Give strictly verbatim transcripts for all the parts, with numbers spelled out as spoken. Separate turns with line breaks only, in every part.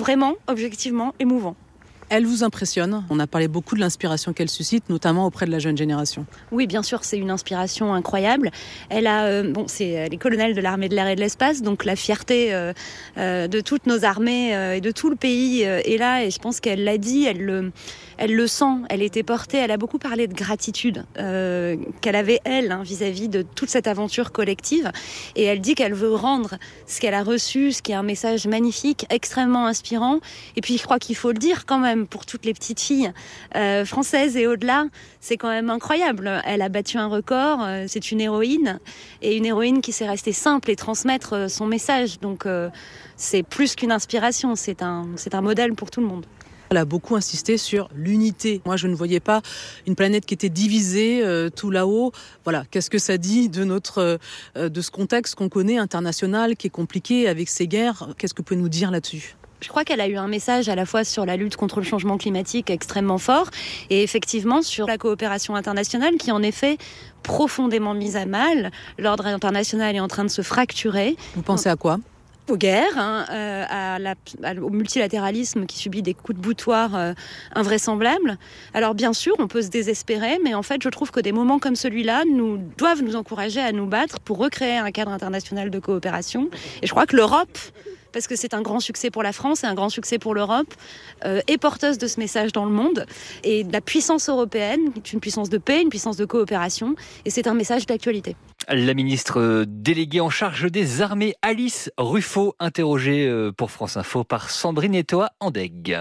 vraiment, objectivement, émouvant.
Elle vous impressionne. On a parlé beaucoup de l'inspiration qu'elle suscite, notamment auprès de la jeune génération.
Oui, bien sûr, c'est une inspiration incroyable. Elle a, euh, bon, c'est, elle est colonelle de l'armée de l'air et de l'espace, donc la fierté euh, euh, de toutes nos armées euh, et de tout le pays euh, est là. Et je pense qu'elle l'a dit, elle le, elle le sent. Elle était portée. Elle a beaucoup parlé de gratitude euh, qu'elle avait elle hein, vis-à-vis de toute cette aventure collective. Et elle dit qu'elle veut rendre ce qu'elle a reçu, ce qui est un message magnifique, extrêmement inspirant. Et puis, je crois qu'il faut le dire quand même. Pour toutes les petites filles euh, françaises et au-delà, c'est quand même incroyable. Elle a battu un record, euh, c'est une héroïne, et une héroïne qui s'est restée simple et transmettre euh, son message. Donc euh, c'est plus qu'une inspiration, c'est un, c'est un modèle pour tout le monde.
Elle a beaucoup insisté sur l'unité. Moi, je ne voyais pas une planète qui était divisée euh, tout là-haut. Voilà, qu'est-ce que ça dit de notre, euh, de ce contexte qu'on connaît international, qui est compliqué avec ces guerres? Qu'est-ce que vous pouvez nous dire là-dessus?
Je crois qu'elle a eu un message à la fois sur la lutte contre le changement climatique extrêmement fort et effectivement sur la coopération internationale qui en effet profondément mise à mal. L'ordre international est en train de se fracturer.
Vous pensez à quoi ?
Aux guerres, hein, euh, à la, à, au multilatéralisme qui subit des coups de boutoir euh, invraisemblables. Alors bien sûr, on peut se désespérer, mais en fait, je trouve que des moments comme celui-là nous doivent nous encourager à nous battre pour recréer un cadre international de coopération. Et je crois que l'Europe, parce que c'est un grand succès pour la France et un grand succès pour l'Europe, euh, est porteuse de ce message dans le monde. Et la puissance européenne est une puissance de paix, une puissance de coopération, et c'est un message d'actualité.
La ministre déléguée en charge des armées, Alice Ruffo, interrogée pour France Info par Sandrine Etoa-Andeg.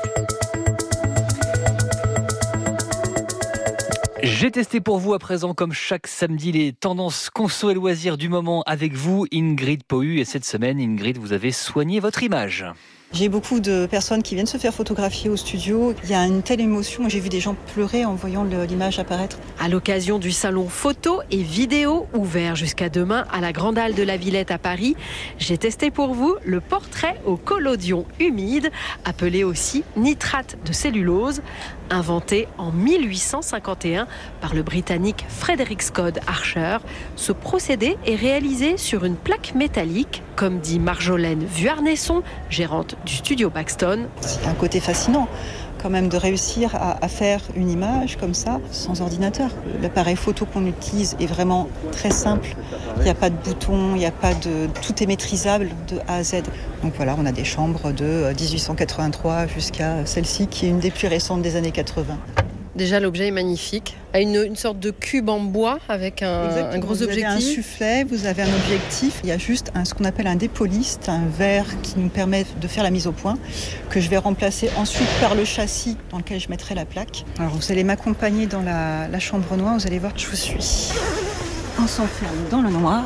J'ai testé pour vous à présent, comme chaque samedi, les tendances conso et loisirs du moment avec vous, Ingrid Pohu. Et cette semaine, Ingrid, vous avez soigné votre image.
J'ai beaucoup de personnes qui viennent se faire photographier au studio. Il y a une telle émotion. J'ai vu des gens pleurer en voyant le, l'image apparaître.
À l'occasion du salon photo et vidéo ouvert jusqu'à demain à la Grande Halle de la Villette à Paris, j'ai testé pour vous le portrait au collodion humide, appelé aussi nitrate de cellulose, inventé en mille huit cent cinquante et un par le Britannique Frederick Scott Archer. Ce procédé est réalisé sur une plaque métallique, comme dit Marjolaine Vuarnesson, gérante du studio Baxton.
C'est un côté fascinant quand même de réussir à, à faire une image comme ça sans ordinateur. L'appareil photo qu'on utilise est vraiment très simple. Il n'y a pas de bouton, il n'y a pas de... Tout est maîtrisable de A à Z. Donc voilà, on a des chambres de dix-huit cent quatre-vingt-trois jusqu'à celle-ci qui est une des plus récentes des années quatre-vingts.
Déjà, l'objet est magnifique. Une, une sorte de cube en bois avec un, un gros
vous
objectif.
Vous avez un soufflet, vous avez un objectif. Il y a juste un, ce qu'on appelle un dépoliste, un verre qui nous permet de faire la mise au point, que je vais remplacer ensuite par le châssis dans lequel je mettrai la plaque. Alors vous allez m'accompagner dans la, la chambre noire, vous allez voir que je vous suis. On s'enferme dans le noir.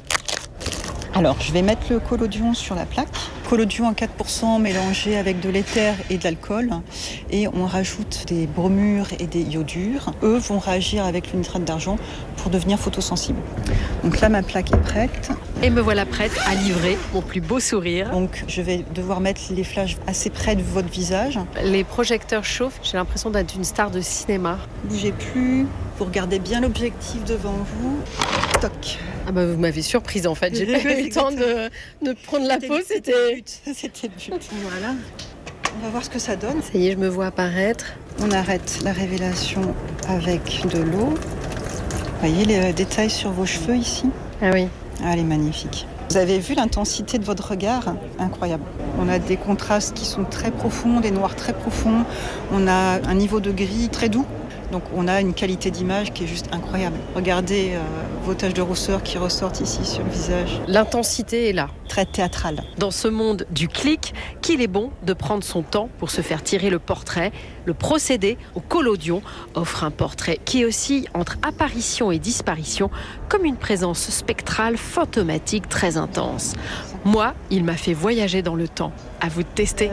Alors, je vais mettre le collodion sur la plaque. Collodion à quatre pour cent mélangé avec de l'éther et de l'alcool. Et on rajoute des bromures et des iodures. Eux vont réagir avec le nitrate d'argent pour devenir photosensibles. Donc là, ma plaque est prête.
Et me voilà prête à livrer mon plus beau sourire.
Donc, je vais devoir mettre les flashs assez près de votre visage.
Les projecteurs chauffent. J'ai l'impression d'être une star de cinéma.
Bougez plus. Vous regardez bien l'objectif devant vous. Toc.
Ah bah vous m'avez surprise en fait. J'ai pas eu le temps de, de prendre la pause.
C'était le but. C'était le but. Voilà. On va voir ce que ça donne.
Ça y est, je me vois apparaître.
On arrête la révélation avec de l'eau. Vous voyez les détails sur vos cheveux ici ?
Ah oui.
Ah, elle est magnifique. Vous avez vu l'intensité de votre regard ? Incroyable. On a des contrastes qui sont très profonds, des noirs très profonds. On a un niveau de gris très doux. Donc on a une qualité d'image qui est juste incroyable. Regardez euh, vos taches de rousseur qui ressortent ici sur le visage.
L'intensité est là.
Très théâtrale.
Dans ce monde du clic, qu'il est bon de prendre son temps pour se faire tirer le portrait. Le procédé au collodion offre un portrait qui oscille entre apparition et disparition, comme une présence spectrale photomatique très intense. Moi, il m'a fait voyager dans le temps. À vous de tester.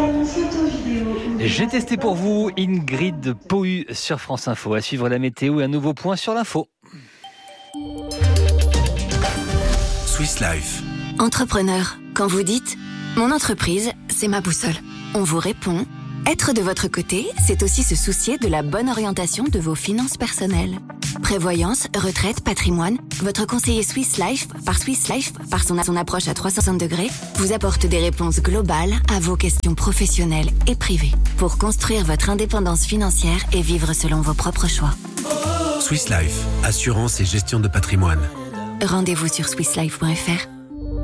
J'ai testé pour vous, Ingrid Pohu sur France Info. À suivre la météo et un nouveau point sur l'info.
Swiss Life.
Entrepreneur, quand vous dites « Mon entreprise, c'est ma boussole », on vous répond « Être de votre côté, c'est aussi se soucier de la bonne orientation de vos finances personnelles ». Prévoyance, retraite, patrimoine, votre conseiller Swiss Life, par Swiss Life, par son, son approche à trois cent soixante degrés, vous apporte des réponses globales à vos questions professionnelles et privées pour construire votre indépendance financière et vivre selon vos propres choix.
Swiss Life, assurance et gestion de patrimoine.
Rendez-vous sur swiss life point f r.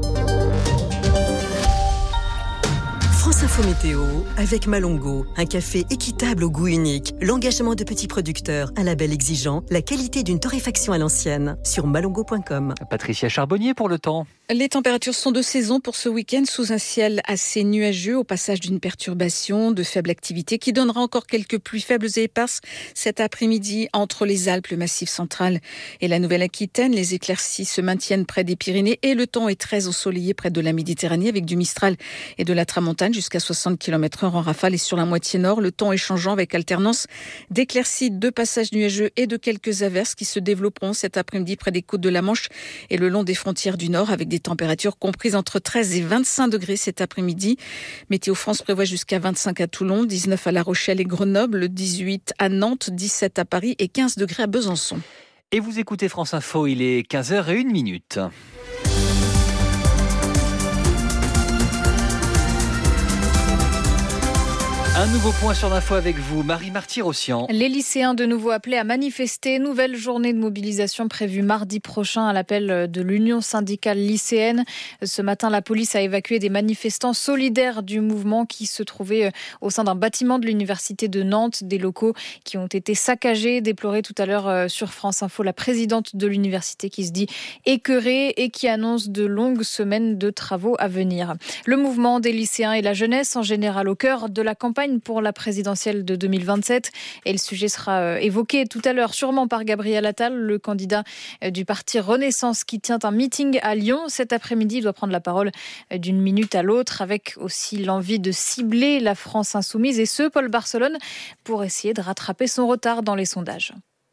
France Info Météo avec Malongo, un café équitable au goût unique, l'engagement de petits producteurs, un label exigeant, la qualité d'une torréfaction à l'ancienne, sur malongo point com.
Patricia Charbonnier pour le temps.
Les températures sont de saison pour ce week-end sous un ciel assez nuageux au passage d'une perturbation de faible activité qui donnera encore quelques pluies faibles et éparses cet après-midi entre les Alpes, le Massif central et la Nouvelle-Aquitaine. Les éclaircies se maintiennent près des Pyrénées et le temps est très ensoleillé près de la Méditerranée avec du Mistral et de la Tramontane jusqu'à soixante kilomètres heure en rafale et sur la moitié nord. Le temps est changeant avec alternance d'éclaircies, de passages nuageux et de quelques averses qui se développeront cet après-midi près des côtes de la Manche et le long des frontières du nord avec des Des températures comprises entre treize et vingt-cinq degrés cet après-midi. Météo France prévoit jusqu'à vingt-cinq à Toulon, dix-neuf à La Rochelle et Grenoble, dix-huit à Nantes, dix-sept à Paris et quinze degrés à Besançon.
Et vous écoutez France Info, il est quinze heures zéro un. Un nouveau point sur l'info avec vous, Marie Marty-Rossian.
Les lycéens de nouveau appelés à manifester. Nouvelle journée de mobilisation prévue mardi prochain à l'appel de l'Union syndicale lycéenne. Ce matin, la police a évacué des manifestants solidaires du mouvement qui se trouvaient au sein d'un bâtiment de l'université de Nantes. Des locaux qui ont été saccagés, déplorés tout à l'heure sur France Info la présidente de l'université qui se dit écœurée et qui annonce de longues semaines de travaux à venir. Le mouvement des lycéens et la jeunesse en général au cœur de la campagne pour la présidentielle de deux mille vingt-sept. Et le sujet sera évoqué tout à l'heure, sûrement par Gabriel Attal, le candidat du parti Renaissance qui tient un meeting à Lyon. Cet après-midi, il doit prendre la parole d'une minute à l'autre avec aussi l'envie de cibler la France insoumise et ce, Paul Barcelone, pour essayer de rattraper son retard dans les sondages.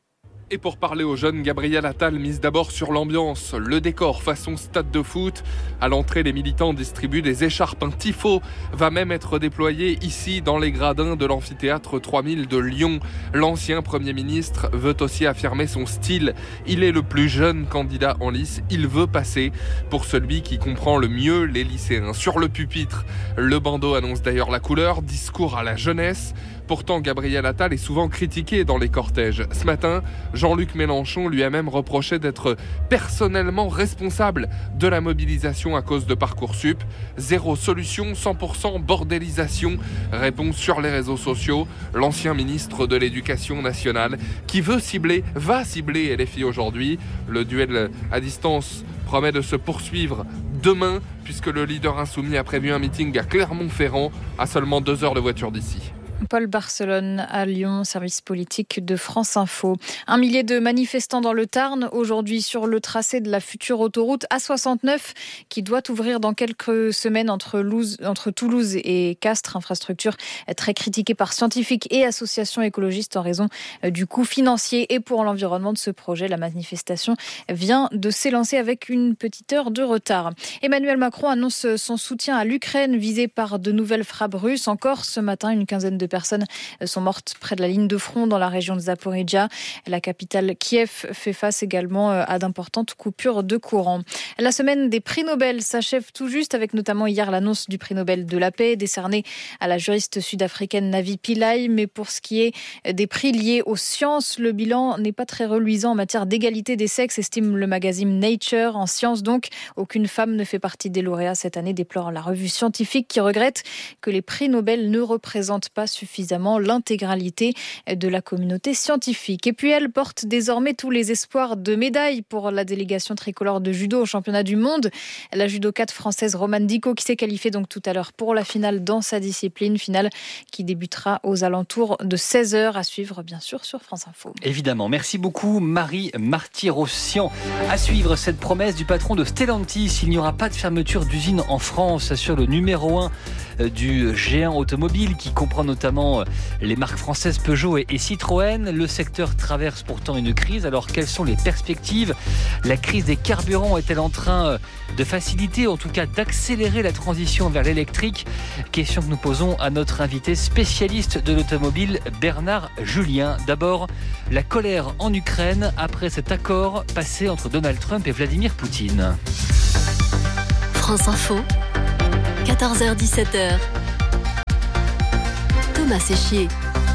Et pour parler aux jeunes, Gabriel Attal mise d'abord sur l'ambiance, le décor façon stade de foot. À l'entrée, les militants distribuent des écharpes. Un tifo va même être déployé ici dans les gradins de l'amphithéâtre trois mille de Lyon. L'ancien Premier ministre veut aussi affirmer son style. Il est le plus jeune candidat en lice. Il veut passer pour celui qui comprend le mieux les lycéens. Sur le pupitre, le bandeau annonce d'ailleurs la couleur, discours à la jeunesse. Pourtant, Gabriel Attal est souvent critiqué dans les cortèges. Ce matin, Jean-Luc Mélenchon lui a même reproché d'être personnellement responsable de la mobilisation à cause de Parcoursup. Zéro solution, cent pour cent bordélisation, répond sur les réseaux sociaux l'ancien ministre de l'Éducation nationale qui veut cibler, va cibler L F I aujourd'hui. Le duel à distance promet de se poursuivre demain puisque le leader insoumis a prévu un meeting à Clermont-Ferrand à seulement deux heures de voiture d'ici.
Paul Barcelone à Lyon, service politique de France Info. Un millier de manifestants dans le Tarn, aujourd'hui sur le tracé de la future autoroute A soixante-neuf qui doit ouvrir dans quelques semaines entre, Louz, entre Toulouse et Castres. Infrastructure très critiquée par scientifiques et associations écologistes en raison du coût financier et pour l'environnement de ce projet. La manifestation vient de s'élancer avec une petite heure de retard. Emmanuel Macron annonce son soutien à l'Ukraine visée par de nouvelles frappes russes. Encore ce matin, une quinzaine de personnes sont mortes près de la ligne de front dans la région de Zaporijia. La capitale Kiev fait face également à d'importantes coupures de courant. La semaine des prix Nobel s'achève tout juste avec notamment hier l'annonce du prix Nobel de la paix décerné à la juriste sud-africaine Navi Pillay. Mais pour ce qui est des prix liés aux sciences, le bilan n'est pas très reluisant en matière d'égalité des sexes, estime le magazine Nature. En sciences donc, aucune femme ne fait partie des lauréats cette année, déplore la revue scientifique qui regrette que les prix Nobel ne représentent pas suffisamment l'intégralité de la communauté scientifique. Et puis elle porte désormais tous les espoirs de médailles pour la délégation tricolore de judo au championnat du monde. La judokate française Romane Dicot qui s'est qualifiée donc tout à l'heure pour la finale dans sa discipline, finale qui débutera aux alentours de seize heures à suivre bien sûr sur France Info.
Évidemment, merci beaucoup Marie Marty-Rossian. À suivre cette promesse du patron de Stellantis, il n'y aura pas de fermeture d'usine en France, assure le numéro un du géant automobile qui comprend notamment les marques françaises Peugeot et Citroën. Le secteur traverse pourtant une crise. Alors quelles sont les perspectives ? La crise des carburants est-elle en train de faciliter, en tout cas d'accélérer la transition vers l'électrique ? Question que nous posons à notre invité spécialiste de l'automobile, Bernard Julien. D'abord, la colère en Ukraine après cet accord passé entre Donald Trump et Vladimir Poutine.
France Info, quatorze heures dix-sept heures. Thomas Séchier.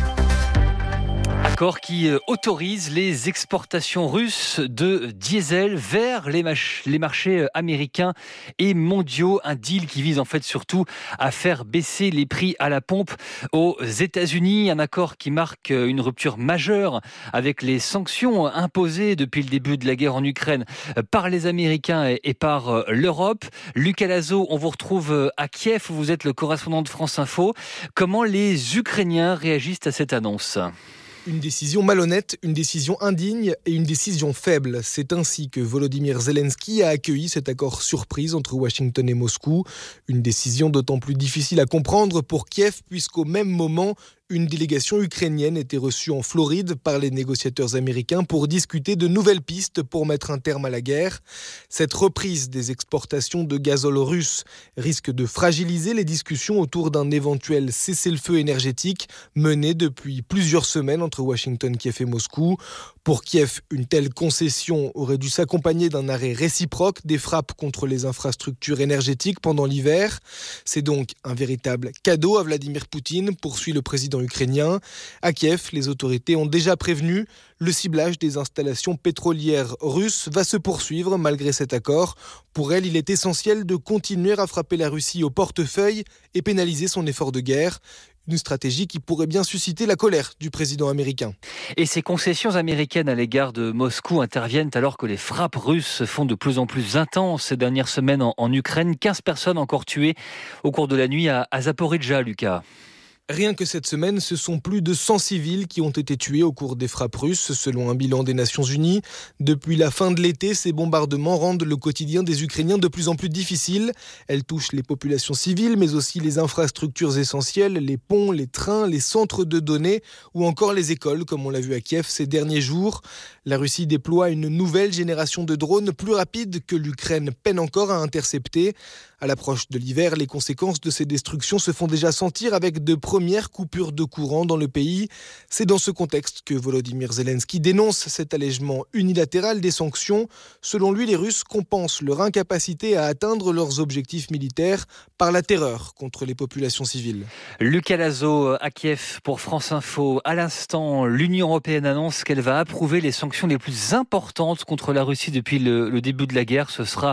Accord qui autorise les exportations russes de diesel vers les, mach- les marchés américains et mondiaux. Un deal qui vise en fait surtout à faire baisser les prix à la pompe aux États-Unis. Un accord qui marque une rupture majeure avec les sanctions imposées depuis le début de la guerre en Ukraine par les Américains et par l'Europe. Lucas Lazo, on vous retrouve à Kiev où vous êtes le correspondant de France Info. Comment les Ukrainiens réagissent à cette annonce ?
Une décision malhonnête, une décision indigne et une décision faible. C'est ainsi que Volodymyr Zelensky a accueilli cet accord surprise entre Washington et Moscou. Une décision d'autant plus difficile à comprendre pour Kiev puisqu'au même moment, une délégation ukrainienne était reçue en Floride par les négociateurs américains pour discuter de nouvelles pistes pour mettre un terme à la guerre. Cette reprise des exportations de gazole russe risque de fragiliser les discussions autour d'un éventuel cessez-le-feu énergétique mené depuis plusieurs semaines entre Washington, Kiev et Moscou. Pour Kiev, une telle concession aurait dû s'accompagner d'un arrêt réciproque des frappes contre les infrastructures énergétiques pendant l'hiver. C'est donc un véritable cadeau à Vladimir Poutine, poursuit le président ukrainien. À Kiev, les autorités ont déjà prévenu, le ciblage des installations pétrolières russes va se poursuivre malgré cet accord. Pour elle, il est essentiel de continuer à frapper la Russie au portefeuille et pénaliser son effort de guerre. Une stratégie qui pourrait bien susciter la colère du président américain.
Et ces concessions américaines à l'égard de Moscou interviennent alors que les frappes russes se font de plus en plus intenses ces dernières semaines en, en Ukraine. quinze personnes encore tuées au cours de la nuit à, à Zaporijjia, Lucas.
Rien que cette semaine, ce sont plus de cent civils qui ont été tués au cours des frappes russes, selon un bilan des Nations Unies. Depuis la fin de l'été, ces bombardements rendent le quotidien des Ukrainiens de plus en plus difficile. Elles touchent les populations civiles, mais aussi les infrastructures essentielles, les ponts, les trains, les centres de données ou encore les écoles, comme on l'a vu à Kiev ces derniers jours. La Russie déploie une nouvelle génération de drones plus rapides que l'Ukraine peine encore à intercepter. À l'approche de l'hiver, les conséquences de ces destructions se font déjà sentir avec de premières coupures de courant dans le pays. C'est dans ce contexte que Volodymyr Zelensky dénonce cet allègement unilatéral des sanctions. Selon lui, les Russes compensent leur incapacité à atteindre leurs objectifs militaires par la terreur contre les populations civiles.
Lucas Lazo à Kiev pour France Info. À l'instant, l'Union européenne annonce qu'elle va approuver les sanctions les plus importantes contre la Russie depuis le, le début de la guerre. Ce sera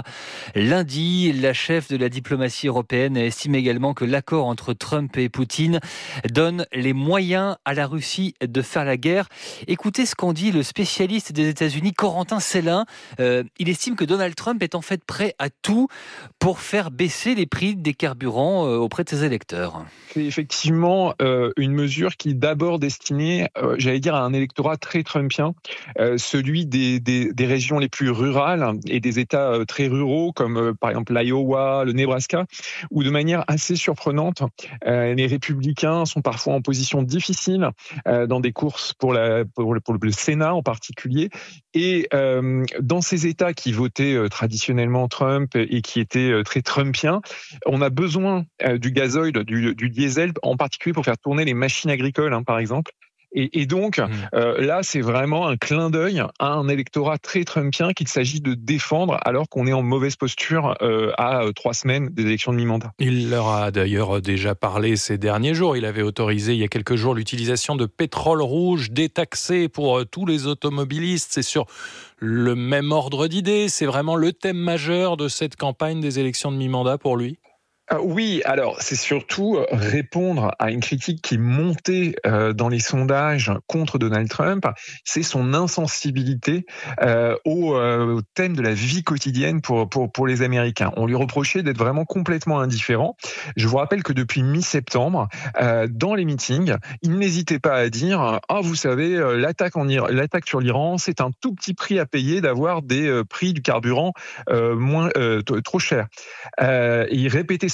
lundi. La chef de la diplomatie européenne estime également que l'accord entre Trump et Poutine donne les moyens à la Russie de faire la guerre. Écoutez ce qu'en dit le spécialiste des États-Unis, Corentin Sellin. Euh, il estime que Donald Trump est en fait prêt à tout pour faire baisser les prix des carburants euh, auprès de ses électeurs.
C'est effectivement euh, une mesure qui est d'abord destinée, euh, j'allais dire, à un électorat très trumpien, euh, celui des, des, des régions les plus rurales et des États euh, très ruraux, comme euh, par exemple l'Iowa, le Nebraska, où de manière assez surprenante, euh, les républicains sont parfois en position difficile euh, dans des courses pour, la, pour, le, pour le Sénat en particulier. Et euh, dans ces États qui votaient euh, traditionnellement Trump et qui étaient euh, très trumpiens, on a besoin euh, du gazoil, du, du diesel, en particulier pour faire tourner les machines agricoles, hein, par exemple. Et, et donc, mmh. euh, là, c'est vraiment un clin d'œil à un électorat très trumpien qu'il s'agit de défendre alors qu'on est en mauvaise posture euh, à euh, trois semaines des élections de mi-mandat.
Il leur a d'ailleurs déjà parlé ces derniers jours. Il avait autorisé il y a quelques jours l'utilisation de pétrole rouge détaxé pour euh, tous les automobilistes. C'est sur le même ordre d'idées. C'est vraiment le thème majeur de cette campagne des élections de mi-mandat pour lui.
Euh, oui, alors c'est surtout répondre à une critique qui montait euh, dans les sondages contre Donald Trump, c'est son insensibilité euh, au, euh, au thème de la vie quotidienne pour, pour, pour les Américains. On lui reprochait d'être vraiment complètement indifférent. Je vous rappelle que depuis mi-septembre, euh, dans les meetings, il n'hésitait pas à dire « Ah, vous savez, l'attaque, en Iran, l'attaque sur l'Iran, c'est un tout petit prix à payer d'avoir des euh, prix du carburant euh, moins, euh, t- trop chers. Euh, » Et il répétait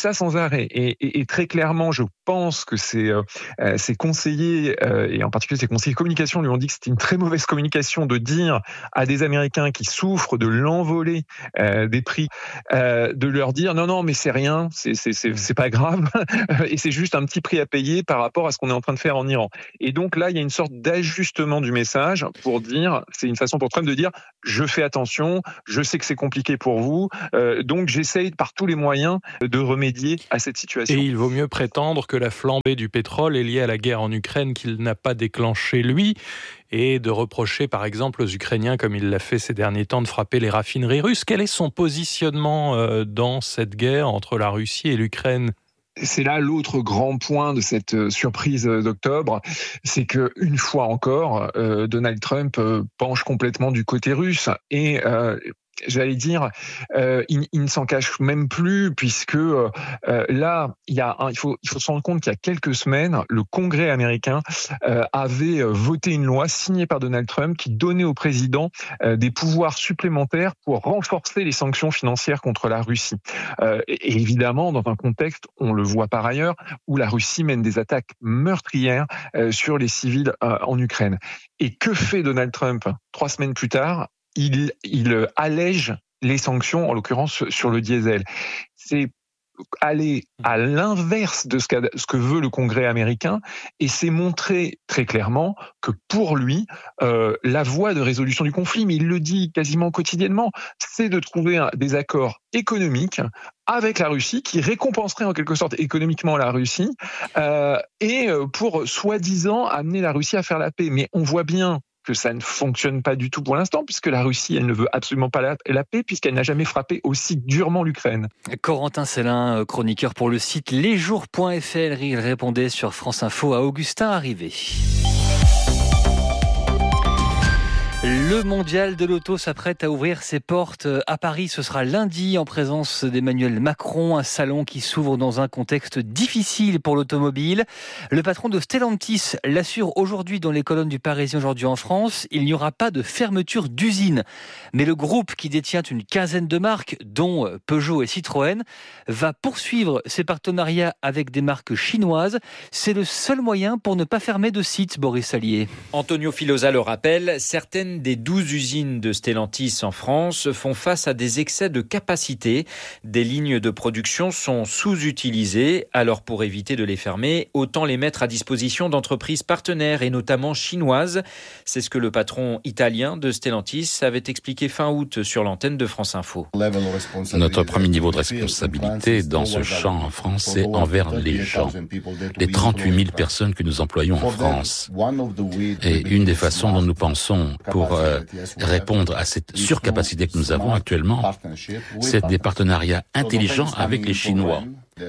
ça sans arrêt. Et, et, et très clairement, je pense que ces, euh, ces conseillers, euh, et en particulier ces conseillers de communication, lui ont dit que c'était une très mauvaise communication de dire à des Américains qui souffrent de l'envolée euh, des prix, euh, de leur dire non, non, mais c'est rien, c'est, c'est, c'est, c'est pas grave, et c'est juste un petit prix à payer par rapport à ce qu'on est en train de faire en Iran. Et donc là, il y a une sorte d'ajustement du message pour dire, c'est une façon pour Trump de dire, je fais attention, je sais que c'est compliqué pour vous, euh, donc j'essaye par tous les moyens de remédier à cette situation.
Et il vaut mieux prétendre que la flambée du pétrole est liée à la guerre en Ukraine qu'il n'a pas déclenchée lui, et de reprocher par exemple aux Ukrainiens, comme il l'a fait ces derniers temps, de frapper les raffineries russes. Quel est son positionnement euh, dans cette guerre entre la Russie et l'Ukraine ?
C'est là l'autre grand point de cette surprise d'octobre, c'est que une fois encore, euh, Donald Trump euh, penche complètement du côté russe et euh, j'allais dire, euh, il, il ne s'en cache même plus puisque euh, là, il y a, un, il faut, il faut se rendre compte qu'il y a quelques semaines, le Congrès américain euh, avait voté une loi signée par Donald Trump qui donnait au président euh, des pouvoirs supplémentaires pour renforcer les sanctions financières contre la Russie. Euh, et évidemment, dans un contexte, on le voit par ailleurs, où la Russie mène des attaques meurtrières euh, sur les civils euh, en Ukraine. Et que fait Donald Trump trois semaines plus tard ? Il, il allège les sanctions, en l'occurrence sur le diesel. C'est aller à l'inverse de ce, ce que veut le Congrès américain et c'est montrer très clairement que pour lui, euh, la voie de résolution du conflit, mais il le dit quasiment quotidiennement, c'est de trouver un, des accords économiques avec la Russie qui récompenserait en quelque sorte économiquement la Russie euh, et pour soi-disant amener la Russie à faire la paix. Mais on voit bien que ça ne fonctionne pas du tout pour l'instant, puisque la Russie, elle ne veut absolument pas la, la paix, puisqu'elle n'a jamais frappé aussi durement l'Ukraine.
Corentin Sellin, chroniqueur pour le site lesjours point f r, il répondait sur France Info à Augustin Arrivé. Le mondial de l'auto s'apprête à ouvrir ses portes à Paris. Ce sera lundi en présence d'Emmanuel Macron, un salon qui s'ouvre dans un contexte difficile pour l'automobile. Le patron de Stellantis l'assure aujourd'hui dans les colonnes du Parisien aujourd'hui en France. Il n'y aura pas de fermeture d'usine. Mais le groupe qui détient une quinzaine de marques, dont Peugeot et Citroën, va poursuivre ses partenariats avec des marques chinoises. C'est le seul moyen pour ne pas fermer de site, Boris Sallier.
Antonio Filosa le rappelle, certaines des douze usines de Stellantis en France font face à des excès de capacité. Des lignes de production sont sous-utilisées. Alors pour éviter de les fermer, autant les mettre à disposition d'entreprises partenaires et notamment chinoises. C'est ce que le patron italien de Stellantis avait expliqué fin août sur l'antenne de France Info.
Notre premier niveau de responsabilité dans ce champ en France, c'est envers les gens, les trente-huit mille personnes que nous employons en France. Et une des façons dont nous pensons pour Pour euh, répondre à cette surcapacité que nous avons actuellement, c'est des partenariats intelligents avec les Chinois.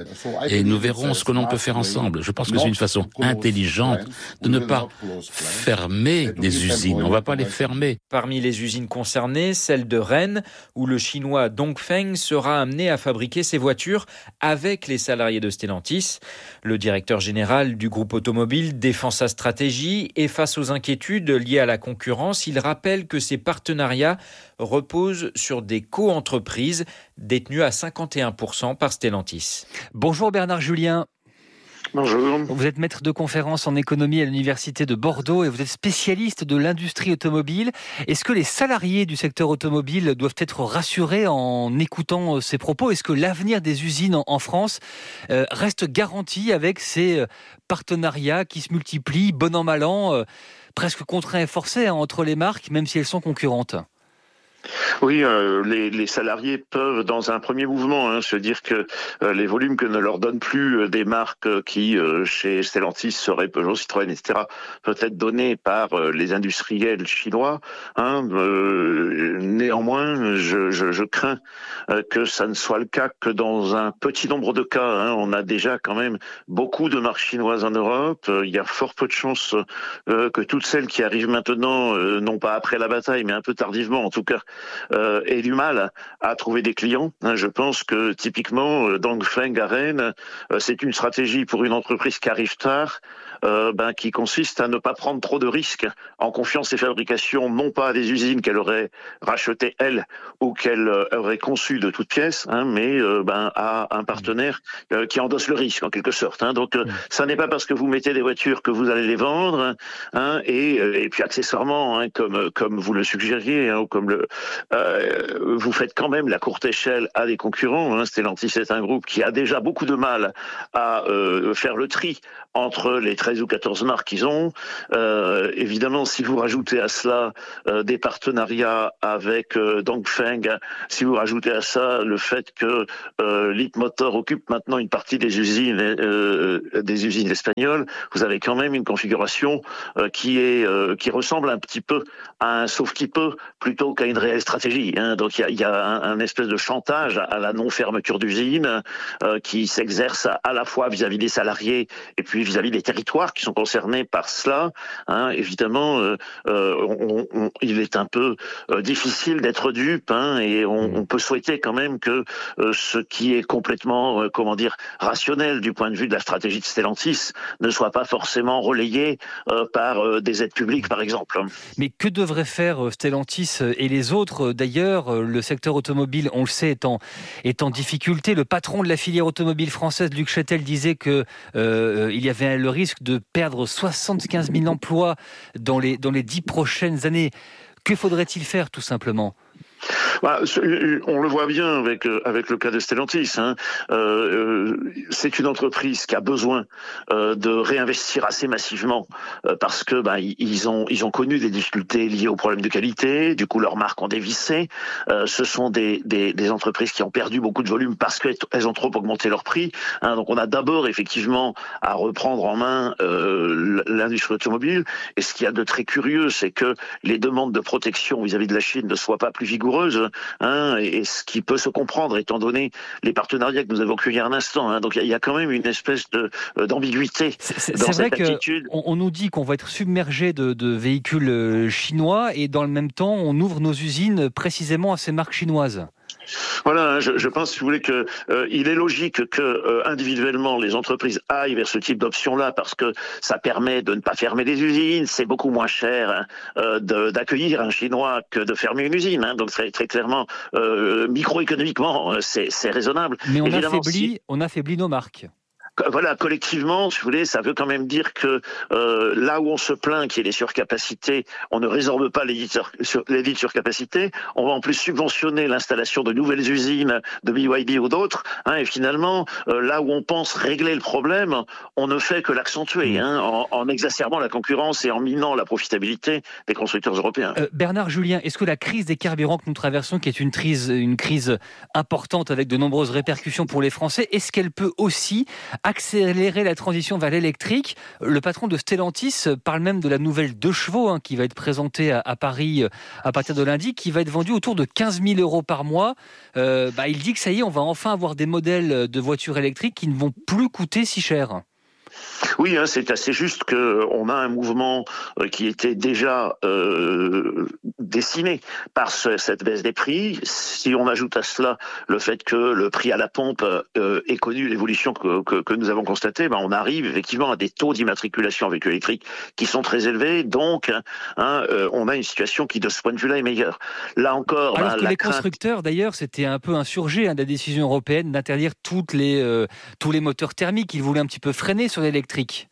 Et nous verrons ce que l'on peut faire ensemble. Je pense que c'est une façon intelligente de ne pas fermer des usines. On ne va pas les fermer.
Parmi les usines concernées, celle de Rennes, où le chinois Dongfeng sera amené à fabriquer ses voitures avec les salariés de Stellantis. Le directeur général du groupe automobile défend sa stratégie et face aux inquiétudes liées à la concurrence, il rappelle que ces partenariats reposent sur des co-entreprises détenues à cinquante et un pour cent par Stellantis.
Bonjour Bernard Julien.
Bonjour.
Vous êtes maître de conférence en économie à l'université de Bordeaux et vous êtes spécialiste de l'industrie automobile. Est-ce que les salariés du secteur automobile doivent être rassurés en écoutant ces propos ? Est-ce que l'avenir des usines en France euh, reste garanti avec ces partenariats qui se multiplient, bon an, mal an, euh, presque contraints et forcés hein, entre les marques, même si elles sont concurrentes ?
Oui, euh, les, les salariés peuvent, dans un premier mouvement, hein, se dire que euh, les volumes que ne leur donnent plus euh, des marques euh, qui, euh, chez Stellantis, seraient Peugeot, Citroën, et cetera, peuvent être donnés par euh, les industriels chinois. Hein, euh, néanmoins, je, je, je crains euh, que ça ne soit le cas que dans un petit nombre de cas. Hein. On a déjà quand même beaucoup de marques chinoises en Europe. Euh, il y a fort peu de chances euh, que toutes celles qui arrivent maintenant, euh, non pas après la bataille, mais un peu tardivement, en tout cas, euh, ait du mal à trouver des clients. Hein, je pense que typiquement, euh, Dongfeng à Rennes, euh, c'est une stratégie pour une entreprise qui arrive tard, euh, ben, qui consiste à ne pas prendre trop de risques en confiant ses fabrications non pas à des usines qu'elle aurait rachetées elle ou qu'elle euh, aurait conçues de toutes pièces, hein, mais euh, ben, à un partenaire euh, qui endosse le risque en quelque sorte. Hein. Donc, euh, ça n'est pas parce que vous mettez des voitures que vous allez les vendre, hein, et, et puis accessoirement, hein, comme comme vous le suggériez, hein, ou comme le euh, vous faites quand même la courte échelle à des concurrents. Hein. Stellantis est un groupe qui a déjà beaucoup de mal à euh, faire le tri entre les treize ou quatorze marques qu'ils ont. Euh, évidemment, si vous rajoutez à cela euh, des partenariats avec euh, Dongfeng, si vous rajoutez à ça le fait que euh, Leapmotor occupe maintenant une partie des usines euh, des usines espagnoles, vous avez quand même une configuration euh, qui est euh, qui ressemble un petit peu à un sauf qui peut plutôt qu'à une réelle stratégie. Hein. Donc il y a, y a un, un espèce de chantage à la non-fermeture d'usines euh, qui s'exerce à, à la fois vis-à-vis des salariés et puis vis-à-vis des territoires qui sont concernés par cela. Hein. Évidemment, euh, euh, on, on, il est un peu euh, difficile d'être dupe, hein, et on, on peut souhaiter quand même que euh, ce qui est complètement, euh, comment dire, rationnel du point de vue de la stratégie de Stellantis ne soit pas forcément relayé euh, par euh, des aides publiques, par exemple.
Mais que devraient faire Stellantis et les autres? D'ailleurs, le secteur automobile, on le sait, est en, est en difficulté. Le patron de la filière automobile française, Luc Châtel, disait que euh, il y avait le risque de perdre soixante-quinze mille emplois dans les, dans les dix prochaines années. Que faudrait-il faire, tout simplement ?
Bah, on le voit bien avec avec le cas de Stellantis. Hein. Euh, c'est une entreprise qui a besoin euh, de réinvestir assez massivement euh, parce que bah, ils ont ils ont connu des difficultés liées aux problèmes de qualité. Du coup, leurs marques ont dévissé. Euh, ce sont des, des des entreprises qui ont perdu beaucoup de volume parce qu'elles ont trop augmenté leur prix. Hein. Donc, on a d'abord effectivement à reprendre en main euh, l'industrie automobile. Et ce qu'il y a de très curieux, c'est que les demandes de protection vis-à-vis de la Chine ne soient pas plus vigoureuses. Hein, et ce qui peut se comprendre étant donné les partenariats que nous avons eus il y a un instant. Hein. Donc il y, y a quand même une espèce de, d'ambiguïté
c'est,
dans
c'est
cette
vrai
attitude.
On, on nous dit qu'on va être submergé de, de véhicules chinois et dans le même temps on ouvre nos usines précisément à ces marques chinoises.
Voilà, je, je pense, si vous voulez, que euh, il est logique que euh, individuellement les entreprises aillent vers ce type d'option-là parce que ça permet de ne pas fermer des usines. C'est beaucoup moins cher hein, euh, de, d'accueillir un Chinois que de fermer une usine. Hein, donc très, très clairement, euh, microéconomiquement, c'est, c'est raisonnable.
Mais on
Évidemment,
affaiblit,
si...
on affaiblit nos marques.
Voilà, collectivement, si vous voulez, ça veut quand même dire que euh, là où on se plaint qu'il y ait des surcapacités, on ne résorbe pas les dites surcapacités. On va en plus subventionner l'installation de nouvelles usines de B Y D ou d'autres. Hein, et finalement, euh, là où on pense régler le problème, on ne fait que l'accentuer hein, en, en exacerbant la concurrence et en minant la profitabilité des constructeurs européens.
Euh, Bernard Julien, est-ce que la crise des carburants que nous traversons, qui est une crise, une crise importante avec de nombreuses répercussions pour les Français, est-ce qu'elle peut aussi accélérer la transition vers l'électrique? Le patron de Stellantis parle même de la nouvelle deux chevaux hein, qui va être présentée à, à Paris à partir de lundi, qui va être vendue autour de quinze mille euros par mois. Euh, bah, il dit que ça y est, on va enfin avoir des modèles de voitures électriques qui ne vont plus coûter si cher.
Oui, hein, c'est assez juste qu'on a un mouvement qui était déjà euh, dessiné par ce, cette baisse des prix. Si on ajoute à cela le fait que le prix à la pompe euh, ait connu l'évolution que, que, que nous avons constatée, ben on arrive effectivement à des taux d'immatriculation en véhicules électriques qui sont très élevés. Donc, hein, euh, on a une situation qui, de ce point de vue-là, est meilleure. Là encore,
alors
ben,
que
la
les
crainte...
constructeurs, d'ailleurs, c'était un peu insurgé hein, de la décision européenne d'interdire toutes les, euh, tous les moteurs thermiques. Ils voulaient un petit peu freiner sur l'électrique.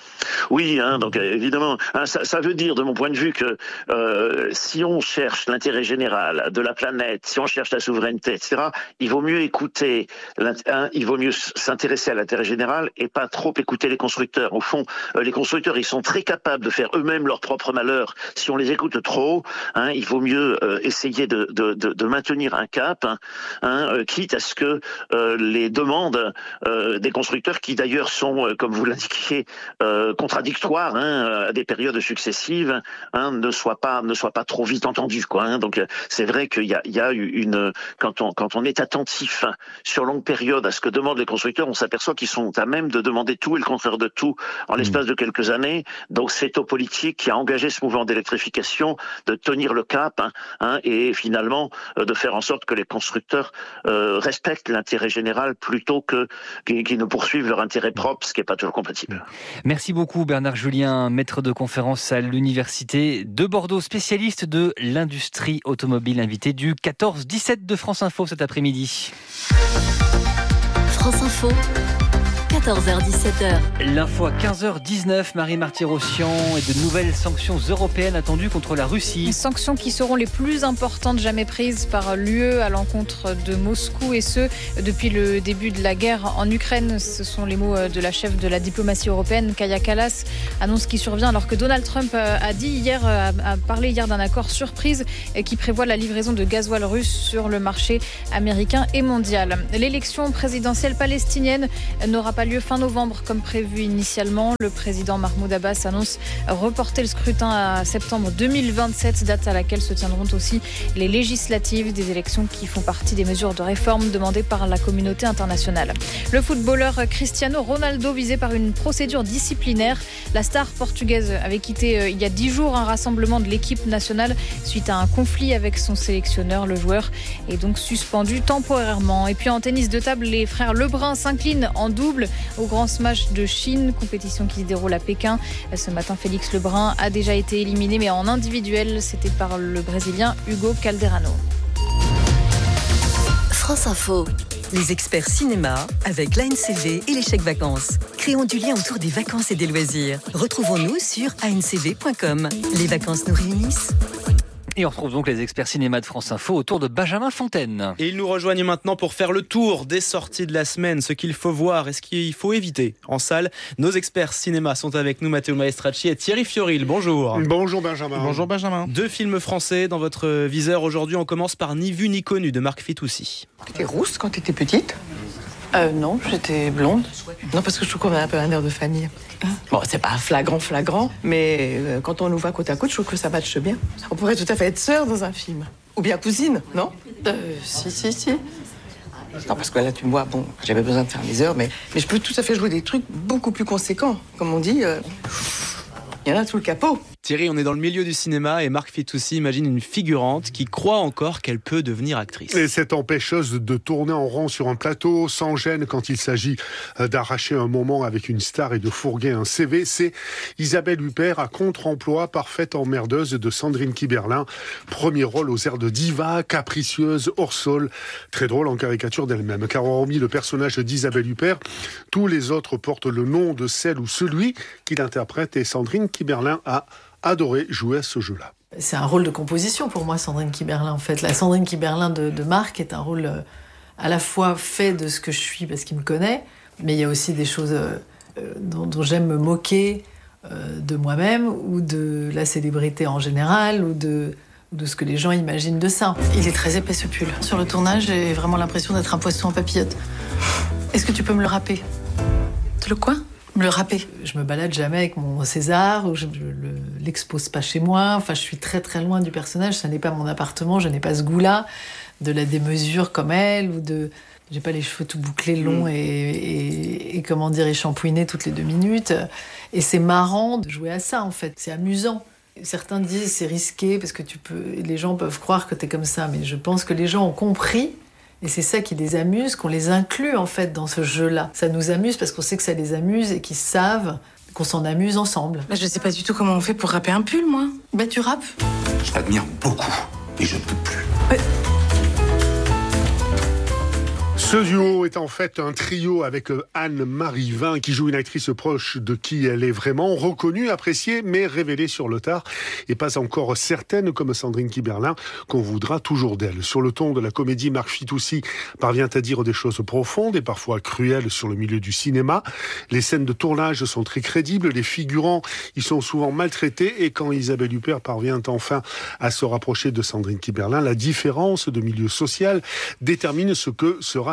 Oui, hein, donc évidemment, hein, ça, ça veut dire de mon point de vue que euh, si on cherche l'intérêt général de la planète, si on cherche la souveraineté, et cetera, il vaut mieux écouter, hein, il vaut mieux s'intéresser à l'intérêt général et pas trop écouter les constructeurs. Au fond, euh, les constructeurs, ils sont très capables de faire eux-mêmes leur propre malheur. Si on les écoute trop, hein, il vaut mieux euh, essayer de, de, de, de maintenir un cap, hein, hein, euh, quitte à ce que euh, les demandes euh, des constructeurs, qui d'ailleurs sont, euh, comme vous l'indiquiez, euh, contradictoires contradictoire hein, à des périodes successives hein, ne soit pas ne soit pas trop vite entendu quoi. Hein. Donc c'est vrai qu'il y a il y a une quand on quand on est attentif hein, sur longue période à ce que demandent les constructeurs, on s'aperçoit qu'ils sont à même de demander tout et le contraire de tout en l'espace mmh. de quelques années. Donc c'est aux politiques qui a engagé ce mouvement d'électrification de tenir le cap hein, hein, et finalement euh, de faire en sorte que les constructeurs euh, respectent l'intérêt général plutôt que qu'ils, qu'ils ne poursuivent leur intérêt propre, ce qui n'est pas toujours compatible.
Merci beaucoup Bernard Julien, maître de conférence à l'Université de Bordeaux, spécialiste de l'industrie automobile, invité du quatorze dix-sept de France Info cet après-midi.
France Info. quatorze heures dix-sept heures.
L'info à quinze heures dix-neuf, Marie Marty-Rossian, et de nouvelles sanctions européennes attendues contre la Russie.
Les sanctions qui seront les plus importantes jamais prises par l'U E à l'encontre de Moscou, et ce, depuis le début de la guerre en Ukraine. Ce sont les mots de la chef de la diplomatie européenne, Kaja Kallas, annonce qui survient alors que Donald Trump a dit hier, a parlé hier d'un accord surprise qui prévoit la livraison de gasoil russe sur le marché américain et mondial. L'élection présidentielle palestinienne n'aura pas lieu fin novembre comme prévu initialement. Le président Mahmoud Abbas annonce reporter le scrutin à septembre deux mille vingt-sept, date à laquelle se tiendront aussi les législatives, des élections qui font partie des mesures de réforme demandées par la communauté internationale. Le footballeur Cristiano Ronaldo visé par une procédure disciplinaire. La star portugaise avait quitté il y a dix jours un rassemblement de l'équipe nationale suite à un conflit avec son sélectionneur. Le joueur est donc suspendu temporairement. Et puis en tennis de table, les frères Lebrun s'inclinent en double au Grand Smash de Chine, compétition qui se déroule à Pékin. Ce matin, Félix Lebrun a déjà été éliminé, mais en individuel, c'était par le Brésilien Hugo Calderano.
France Info. Les experts cinéma avec l'A N C V et les chèques vacances. Créons du lien autour des vacances et des loisirs. Retrouvons-nous sur a n c v point com. Les vacances nous réunissent.
Et on retrouve donc les experts cinéma de France Info autour de Benjamin Fontaine.
Et ils nous rejoignent maintenant pour faire le tour des sorties de la semaine, ce qu'il faut voir et ce qu'il faut éviter en salle. Nos experts cinéma sont avec nous, Matteo Maestracci et Thierry Fioril. Bonjour.
Bonjour Benjamin.
Bonjour Benjamin. Deux films français dans votre viseur aujourd'hui. On commence par Ni vu ni connu de Marc Fitoussi.
T'étais rousse quand t'étais petite ? Euh, non, j'étais blonde. Non, parce que je trouve qu'on a un peu un air de famille. Bon, c'est pas flagrant, flagrant, mais euh, quand on nous voit côte à côte, je trouve que ça matche bien. On pourrait tout à fait être sœurs dans un film. Ou bien cousine, non ? Euh, si, si, si. Non, parce que là, tu me vois, bon, j'avais besoin de faire mes heures, mais, mais je peux tout à fait jouer des trucs beaucoup plus conséquents. Comme on dit, euh, il y en a tout le capot.
Thierry, on est dans le milieu du cinéma et Marc Fitoussi imagine une figurante qui croit encore qu'elle peut devenir actrice.
Et cette empêcheuse de tourner en rond sur un plateau, sans gêne quand il s'agit d'arracher un moment avec une star et de fourguer un C V, c'est Isabelle Huppert à contre-emploi, parfaite emmerdeuse de Sandrine Kiberlin. Premier rôle aux airs de diva, capricieuse, hors sol, très drôle en caricature d'elle-même. Car hormis le personnage d'Isabelle Huppert, tous les autres portent le nom de celle ou celui qui l'interprète, et Sandrine Kiberlin a adoré jouer à ce jeu-là.
C'est un rôle de composition pour moi, Sandrine Kiberlin, en fait. La Sandrine Kiberlin de, de Marc est un rôle euh, à la fois fait de ce que je suis parce qu'il me connaît, mais il y a aussi des choses euh, dont, dont j'aime me moquer euh, de moi-même ou de la célébrité en général ou de, de ce que les gens imaginent de ça. Il est très épais ce pull. Sur le tournage, j'ai vraiment l'impression d'être un poisson en papillote. Est-ce que tu peux me le râper ? Le quoi ? Me le râper. Je me balade jamais avec mon César, ou je ne l'expose pas chez moi. Enfin, je suis très très loin du personnage. Ça n'est pas mon appartement. Je n'ai pas ce goût-là de la démesure comme elle, ou de. J'ai pas les cheveux tout bouclés, longs mmh. et, et, et comment dire, échampouinés toutes les deux minutes. Et c'est marrant de jouer à ça en fait. C'est amusant. Certains disent c'est risqué parce que tu peux. Les gens peuvent croire que t'es comme ça, mais je pense que les gens ont compris. Et c'est ça qui les amuse, qu'on les inclut en fait dans ce jeu-là. Ça nous amuse parce qu'on sait que ça les amuse et qu'ils savent qu'on s'en amuse ensemble.
Bah, je sais pas du tout comment on fait pour râper un pull, moi.
Bah tu râpes.
Je t'admire beaucoup et je ne peux plus.
Ouais.
Ce duo est en fait un trio avec Anne-Marie Vin qui joue une actrice proche de qui elle est vraiment, reconnue, appréciée, mais révélée sur le tard et pas encore certaine comme Sandrine Kiberlin qu'on voudra toujours d'elle. Sur le ton de la comédie, Marc Fitoussi parvient à dire des choses profondes et parfois cruelles sur le milieu du cinéma. Les scènes de tournage sont très crédibles, les figurants y sont souvent maltraités et quand Isabelle Huppert parvient enfin à se rapprocher de Sandrine Kiberlin, la différence de milieu social détermine ce que sera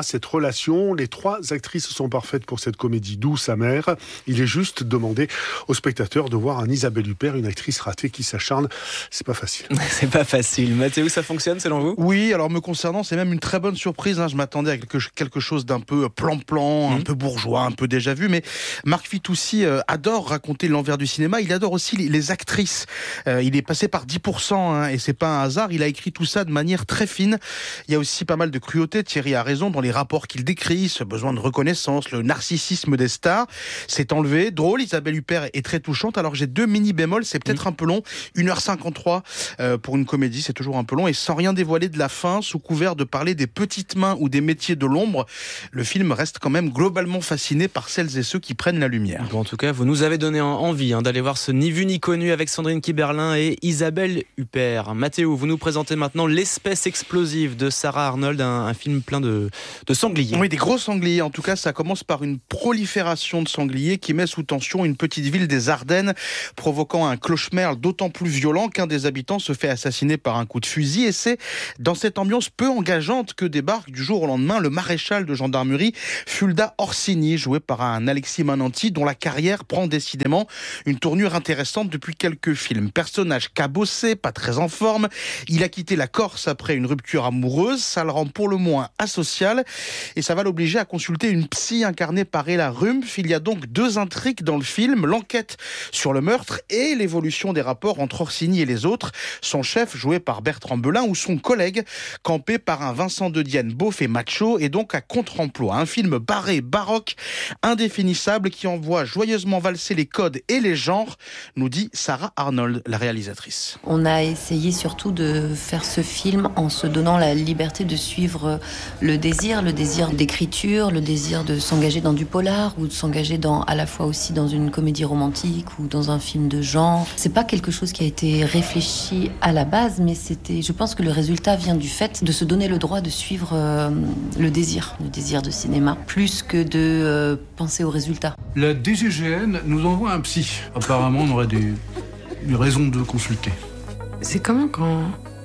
cette relation. Les trois actrices sont parfaites pour cette comédie douce, amère. Il est juste demandé aux spectateurs de voir un Isabelle Huppert, une actrice ratée qui s'acharne. C'est pas facile.
C'est pas facile. Mathéo, ça fonctionne selon vous ?
Oui, alors me concernant, c'est même une très bonne surprise. Hein. Je m'attendais à quelque, quelque chose d'un peu plan-plan, mmh. un peu bourgeois, un peu déjà vu. Mais Marc Fitoussi euh, adore raconter l'envers du cinéma. Il adore aussi les, les actrices. Euh, il est passé par dix pour cent hein, et c'est pas un hasard. Il a écrit tout ça de manière très fine. Il y a aussi pas mal de cruauté. Thierry a raison dans les rapports qu'il décrit, ce besoin de reconnaissance, le narcissisme des stars. C'est enlevé. Drôle, Isabelle Huppert est très touchante. Alors j'ai deux mini bémols. C'est peut-être mmh. un peu long. une heure cinquante-trois euh, pour une comédie, c'est toujours un peu long. Et sans rien dévoiler de la fin, sous couvert de parler des petites mains ou des métiers de l'ombre, le film reste quand même globalement fasciné par celles et ceux qui prennent la lumière.
Bon, en tout cas, vous nous avez donné envie hein, d'aller voir ce Ni vu ni connu avec Sandrine Kiberlin et Isabelle Huppert. Mathéo, vous nous présentez maintenant L'espèce explosive de Sarah Arnold, un, un film plein de, de sangliers.
Oui, des gros sangliers. En tout cas, ça commence par une prolifération de sangliers qui met sous tension une petite ville des Ardennes, provoquant un cauchemar d'autant plus violent qu'un des habitants se fait assassiner par un coup de fusil. Et c'est dans cette ambiance peu engageante que débarque du jour au lendemain le maréchal de gendarmerie Fulda Orsini, joué par un Alexis Mananti dont la carrière prend décidément une tournure intéressante depuis quelques films. Personnage cabossé, pas très en forme, il a quitté la Corse après une rupture amoureuse, ça le rend pour le moins asocial et ça va l'obliger à consulter une psy incarnée par Ella Rumpf. Il y a donc deux intrigues dans le film, l'enquête sur le meurtre et l'évolution des rapports entre Orsini et les autres, son chef joué par Bertrand Belin ou son collègue campé par un Vincent de Dienne beauf et macho et donc à contre-emploi. Un film barré, baroque, indéfinissable qui envoie joyeusement valser les codes et les genres, nous dit Sarah Arnold, la réalisatrice.
On a essayé surtout de faire ce film en se donnant la liberté de suivre le désir, le désir d'écriture, le désir de s'engager dans du polar ou de s'engager dans, à la fois aussi dans une comédie romantique ou dans un film de genre. C'est pas quelque chose qui a été réfléchi à la base, mais c'était, je pense que le résultat vient du fait de se donner le droit de suivre euh, le désir, le désir de cinéma, plus que de euh, penser au résultat.
La D G G N nous envoie un psy. Apparemment, on aurait des, des raisons de consulter.
C'est comment quand,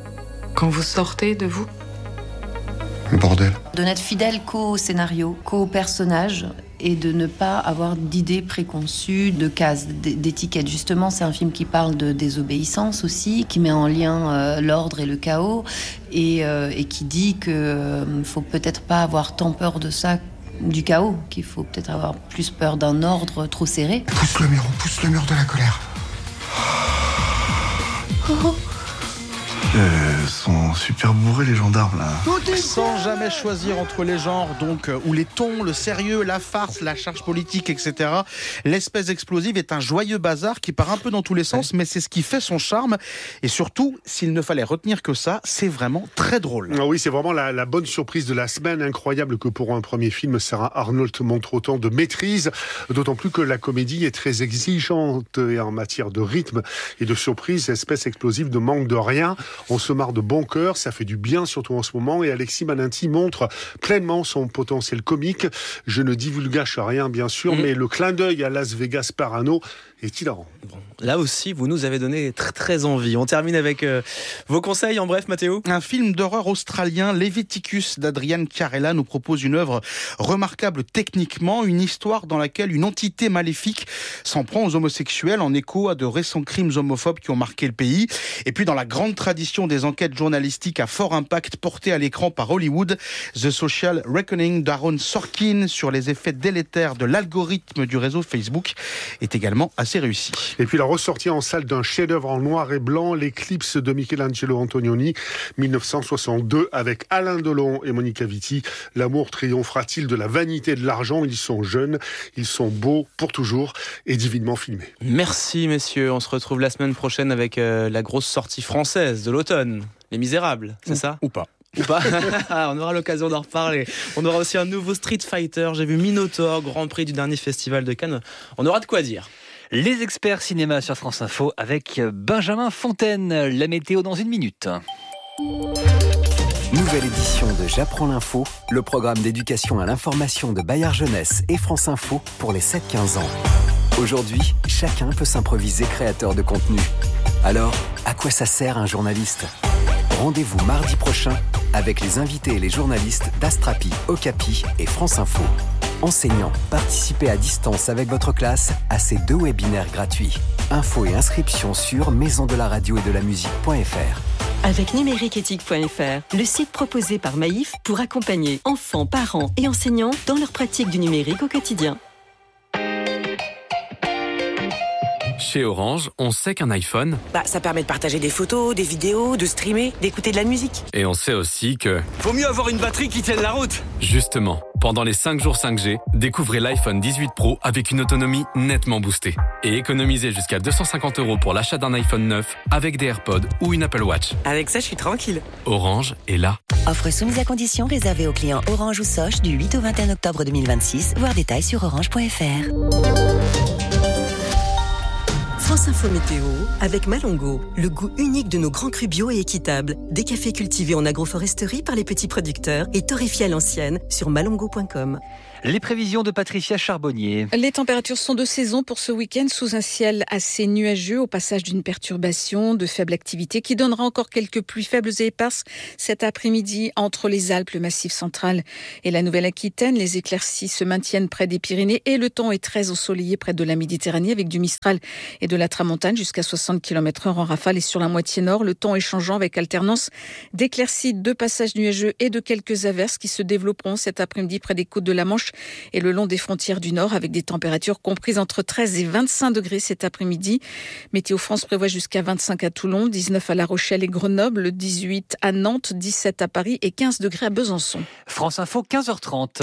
quand vous sortez de vous ?
Le bordel. De n'être fidèle qu'au scénario, qu'au personnage, et de ne pas avoir d'idées préconçues, de cases, d'étiquettes. Justement, c'est un film qui parle de désobéissance aussi, qui met en lien euh, l'ordre et le chaos, et, euh, et qui dit qu'il euh, ne faut peut-être pas avoir tant peur de ça, du chaos, qu'il faut peut-être avoir plus peur d'un ordre trop serré.
Pousse le mur, on pousse le mur de la colère.
Oh.
Euh, sont super bourrés les gendarmes là.
Sans jamais choisir entre les genres, donc, ou les tons, le sérieux, la farce, la charge politique, et cetera. L'espèce explosive est un joyeux bazar qui part un peu dans tous les sens, mais c'est ce qui fait son charme. Et surtout, s'il ne fallait retenir que ça, c'est vraiment très drôle.
Ah oui, c'est vraiment la, la bonne surprise de la semaine. Incroyable que pour un premier film, Sarah Arnold montre autant de maîtrise. D'autant plus que la comédie est très exigeante et en matière de rythme et de surprise. Espèce explosive ne manque de rien. On se marre de bon cœur, ça fait du bien, surtout en ce moment. Et Alexis Mananti montre pleinement son potentiel comique. Je ne divulgage rien, bien sûr, mmh. mais le clin d'œil à Las Vegas Parano est hilarant.
Bon, là aussi, vous nous avez donné très très envie. On termine avec euh, vos conseils en bref, Mathéo.
Un film d'horreur australien, Leviticus d'Adrian Chiarella, nous propose une œuvre remarquable techniquement, une histoire dans laquelle une entité maléfique s'en prend aux homosexuels en écho à de récents crimes homophobes qui ont marqué le pays. Et puis dans la grande tradition des enquêtes journalistiques à fort impact portées à l'écran par Hollywood, The Social Reckoning d'Aaron Sorkin sur les effets délétères de l'algorithme du réseau Facebook est également assez réussi.
Et puis la ressortie en salle d'un chef-d'œuvre en noir et blanc, l'éclipse de Michelangelo Antonioni, dix-neuf cent soixante-deux, avec Alain Delon et Monica Vitti. L'amour triomphera-t-il de la vanité et de l'argent ? Ils sont jeunes, ils sont beaux pour toujours et divinement filmés.
Merci messieurs, on se retrouve la semaine prochaine avec euh, la grosse sortie française de l'automne, Les Misérables, c'est
ou,
ça ?
Ou pas.
Ou pas. On aura l'occasion d'en reparler. On aura aussi un nouveau Street Fighter. J'ai vu Minotaur, Grand Prix du dernier festival de Cannes. On aura de quoi dire.
Les experts cinéma sur France Info avec Benjamin Fontaine. La météo dans une minute.
Nouvelle édition de J'apprends l'info, le programme d'éducation à l'information de Bayard Jeunesse et France Info pour les sept quinze ans. Aujourd'hui, chacun peut s'improviser créateur de contenu. Alors, à quoi ça sert un journaliste ? Rendez-vous mardi prochain avec les invités et les journalistes d'Astrapi, Okapi et France Info. Enseignants, participez à distance avec votre classe à ces deux webinaires gratuits. Infos et inscriptions sur maison de la radio et de la musique point f r.
Avec numériqueéthique point f r, le site proposé par Maïf pour accompagner enfants, parents et enseignants dans leur pratique du numérique au quotidien.
Chez Orange, on sait qu'un iPhone,
bah, ça permet de partager des photos, des vidéos, de streamer, d'écouter de la musique.
Et on sait aussi que...
Vaut mieux avoir une batterie qui tienne la route.
Justement, pendant les cinq jours cinq G, découvrez l'iPhone dix-huit Pro avec une autonomie nettement boostée. Et économisez jusqu'à deux cent cinquante euros pour l'achat d'un iPhone neuf avec des AirPods ou une Apple Watch.
Avec ça, je suis tranquille.
Orange est là.
Offre soumise à condition réservée aux clients Orange ou Soch du huit au vingt et un octobre deux mille vingt-six. Voir détails sur orange point f r.
France Info Météo avec Malongo, le goût unique de nos grands crus bio et équitables. Des cafés cultivés en agroforesterie par les petits producteurs et torréfiés à l'ancienne sur malongo point com.
Les prévisions de Patricia Charbonnier.
Les températures sont de saison pour ce week-end sous un ciel assez nuageux au passage d'une perturbation de faible activité qui donnera encore quelques pluies faibles et éparses cet après-midi entre les Alpes, le Massif central et la Nouvelle-Aquitaine. Les éclaircies se maintiennent près des Pyrénées et le temps est très ensoleillé près de la Méditerranée avec du Mistral et de la Tramontane jusqu'à soixante kilomètres heure en rafale et sur la moitié nord. Le temps est changeant avec alternance d'éclaircies, de passages nuageux et de quelques averses qui se développeront cet après-midi près des côtes de la Manche et le long des frontières du Nord avec des températures comprises entre treize et vingt-cinq degrés cet après-midi. Météo France prévoit jusqu'à vingt-cinq à Toulon, dix-neuf à La Rochelle et Grenoble, dix-huit à Nantes, dix-sept à Paris et quinze degrés à Besançon.
France Info, quinze heures trente.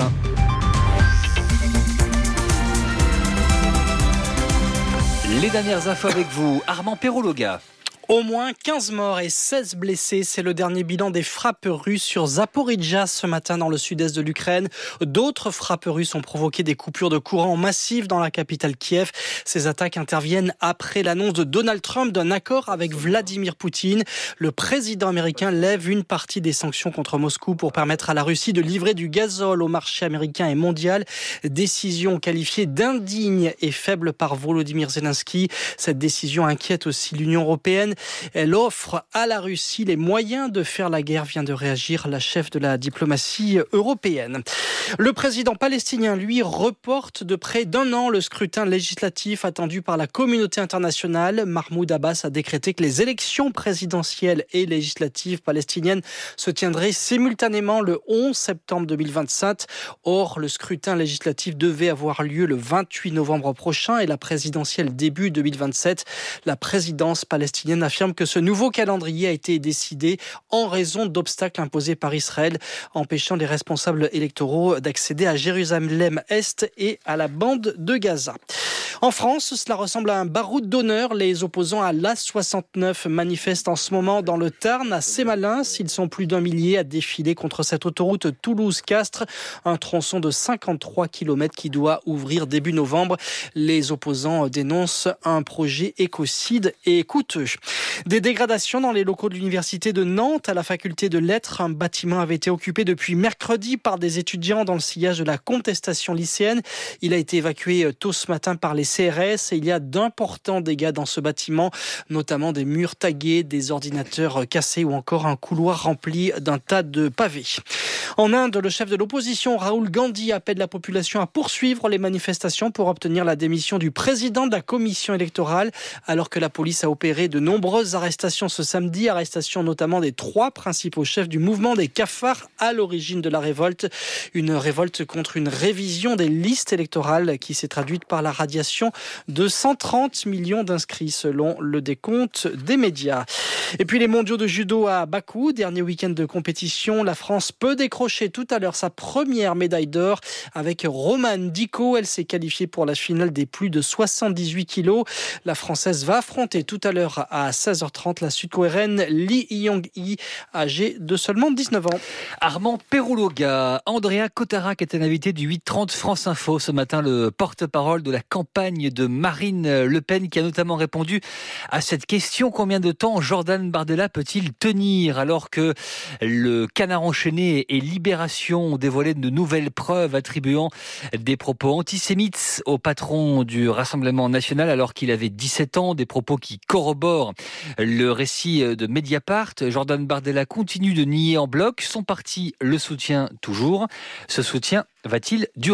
Les dernières infos avec vous, Armand Perrologa.
Au moins quinze morts et seize blessés, c'est le dernier bilan des frappes russes sur Zaporijjia ce matin dans le sud-est de l'Ukraine. D'autres frappes russes ont provoqué des coupures de courant massives dans la capitale Kiev. Ces attaques interviennent après l'annonce de Donald Trump d'un accord avec Vladimir Poutine. Le président américain lève une partie des sanctions contre Moscou pour permettre à la Russie de livrer du gazole au marché américain et mondial. Décision qualifiée d'indigne et faible par Volodymyr Zelensky. Cette décision inquiète aussi l'Union européenne. Elle offre à la Russie les moyens de faire la guerre, vient de réagir la chef de la diplomatie européenne. Le président palestinien, lui, reporte de près d'un an le scrutin législatif attendu par la communauté internationale. Mahmoud Abbas a décrété que les élections présidentielles et législatives palestiniennes se tiendraient simultanément le onze septembre deux mille vingt-cinq. Or, le scrutin législatif devait avoir lieu le vingt-huit novembre prochain et la présidentielle début deux mille vingt-sept. La présidence palestinienne affirme que ce nouveau calendrier a été décidé en raison d'obstacles imposés par Israël, empêchant les responsables électoraux d'accéder à Jérusalem-Est et à la bande de Gaza. En France, cela ressemble à un baroud d'honneur. Les opposants à l'A soixante-neuf manifestent en ce moment dans le Tarn, à Sémalins. Ils sont plus d'un millier à défiler contre cette autoroute Toulouse-Castres, un tronçon de cinquante-trois kilomètres qui doit ouvrir début novembre. Les opposants dénoncent un projet écocide et coûteux. Des dégradations dans les locaux de l'université de Nantes à la faculté de lettres. Un bâtiment avait été occupé depuis mercredi par des étudiants dans le sillage de la contestation lycéenne. Il a été évacué tôt ce matin par les C R S et il y a d'importants dégâts dans ce bâtiment, notamment des murs tagués, des ordinateurs cassés ou encore un couloir rempli d'un tas de pavés. En Inde, le chef de l'opposition, Rahul Gandhi, appelle la population à poursuivre les manifestations pour obtenir la démission du président de la commission électorale, alors que la police a opéré de nombreuses arrestations ce samedi, arrestations notamment des trois principaux chefs du mouvement des cafards à l'origine de la révolte. Une révolte contre une révision des listes électorales qui s'est traduite par la radiation de cent trente millions d'inscrits selon le décompte des médias. Et puis les mondiaux de judo à Bakou, dernier week-end de compétition. La France peut décrocher tout à l'heure sa première médaille d'or avec Romane Dicko. Elle s'est qualifiée pour la finale des plus de soixante-dix-huit kilos. La Française va affronter tout à l'heure à seize heures trente la sud-coréenne Lee Young-hee, âgée de seulement dix-neuf ans.
Armand Perrologa, Andrea Cotarac était l'invité du huit trente France Info ce matin, le porte-parole de la campagne de Marine Le Pen qui a notamment répondu à cette question: combien de temps Jordan Jordan Bardella peut-il tenir alors que le Canard enchaîné et Libération ont dévoilé de nouvelles preuves attribuant des propos antisémites au patron du Rassemblement national alors qu'il avait dix-sept ans, des propos qui corroborent le récit de Mediapart. Jordan Bardella continue de nier en bloc, son parti le soutient toujours. Ce soutien va-t-il durer ?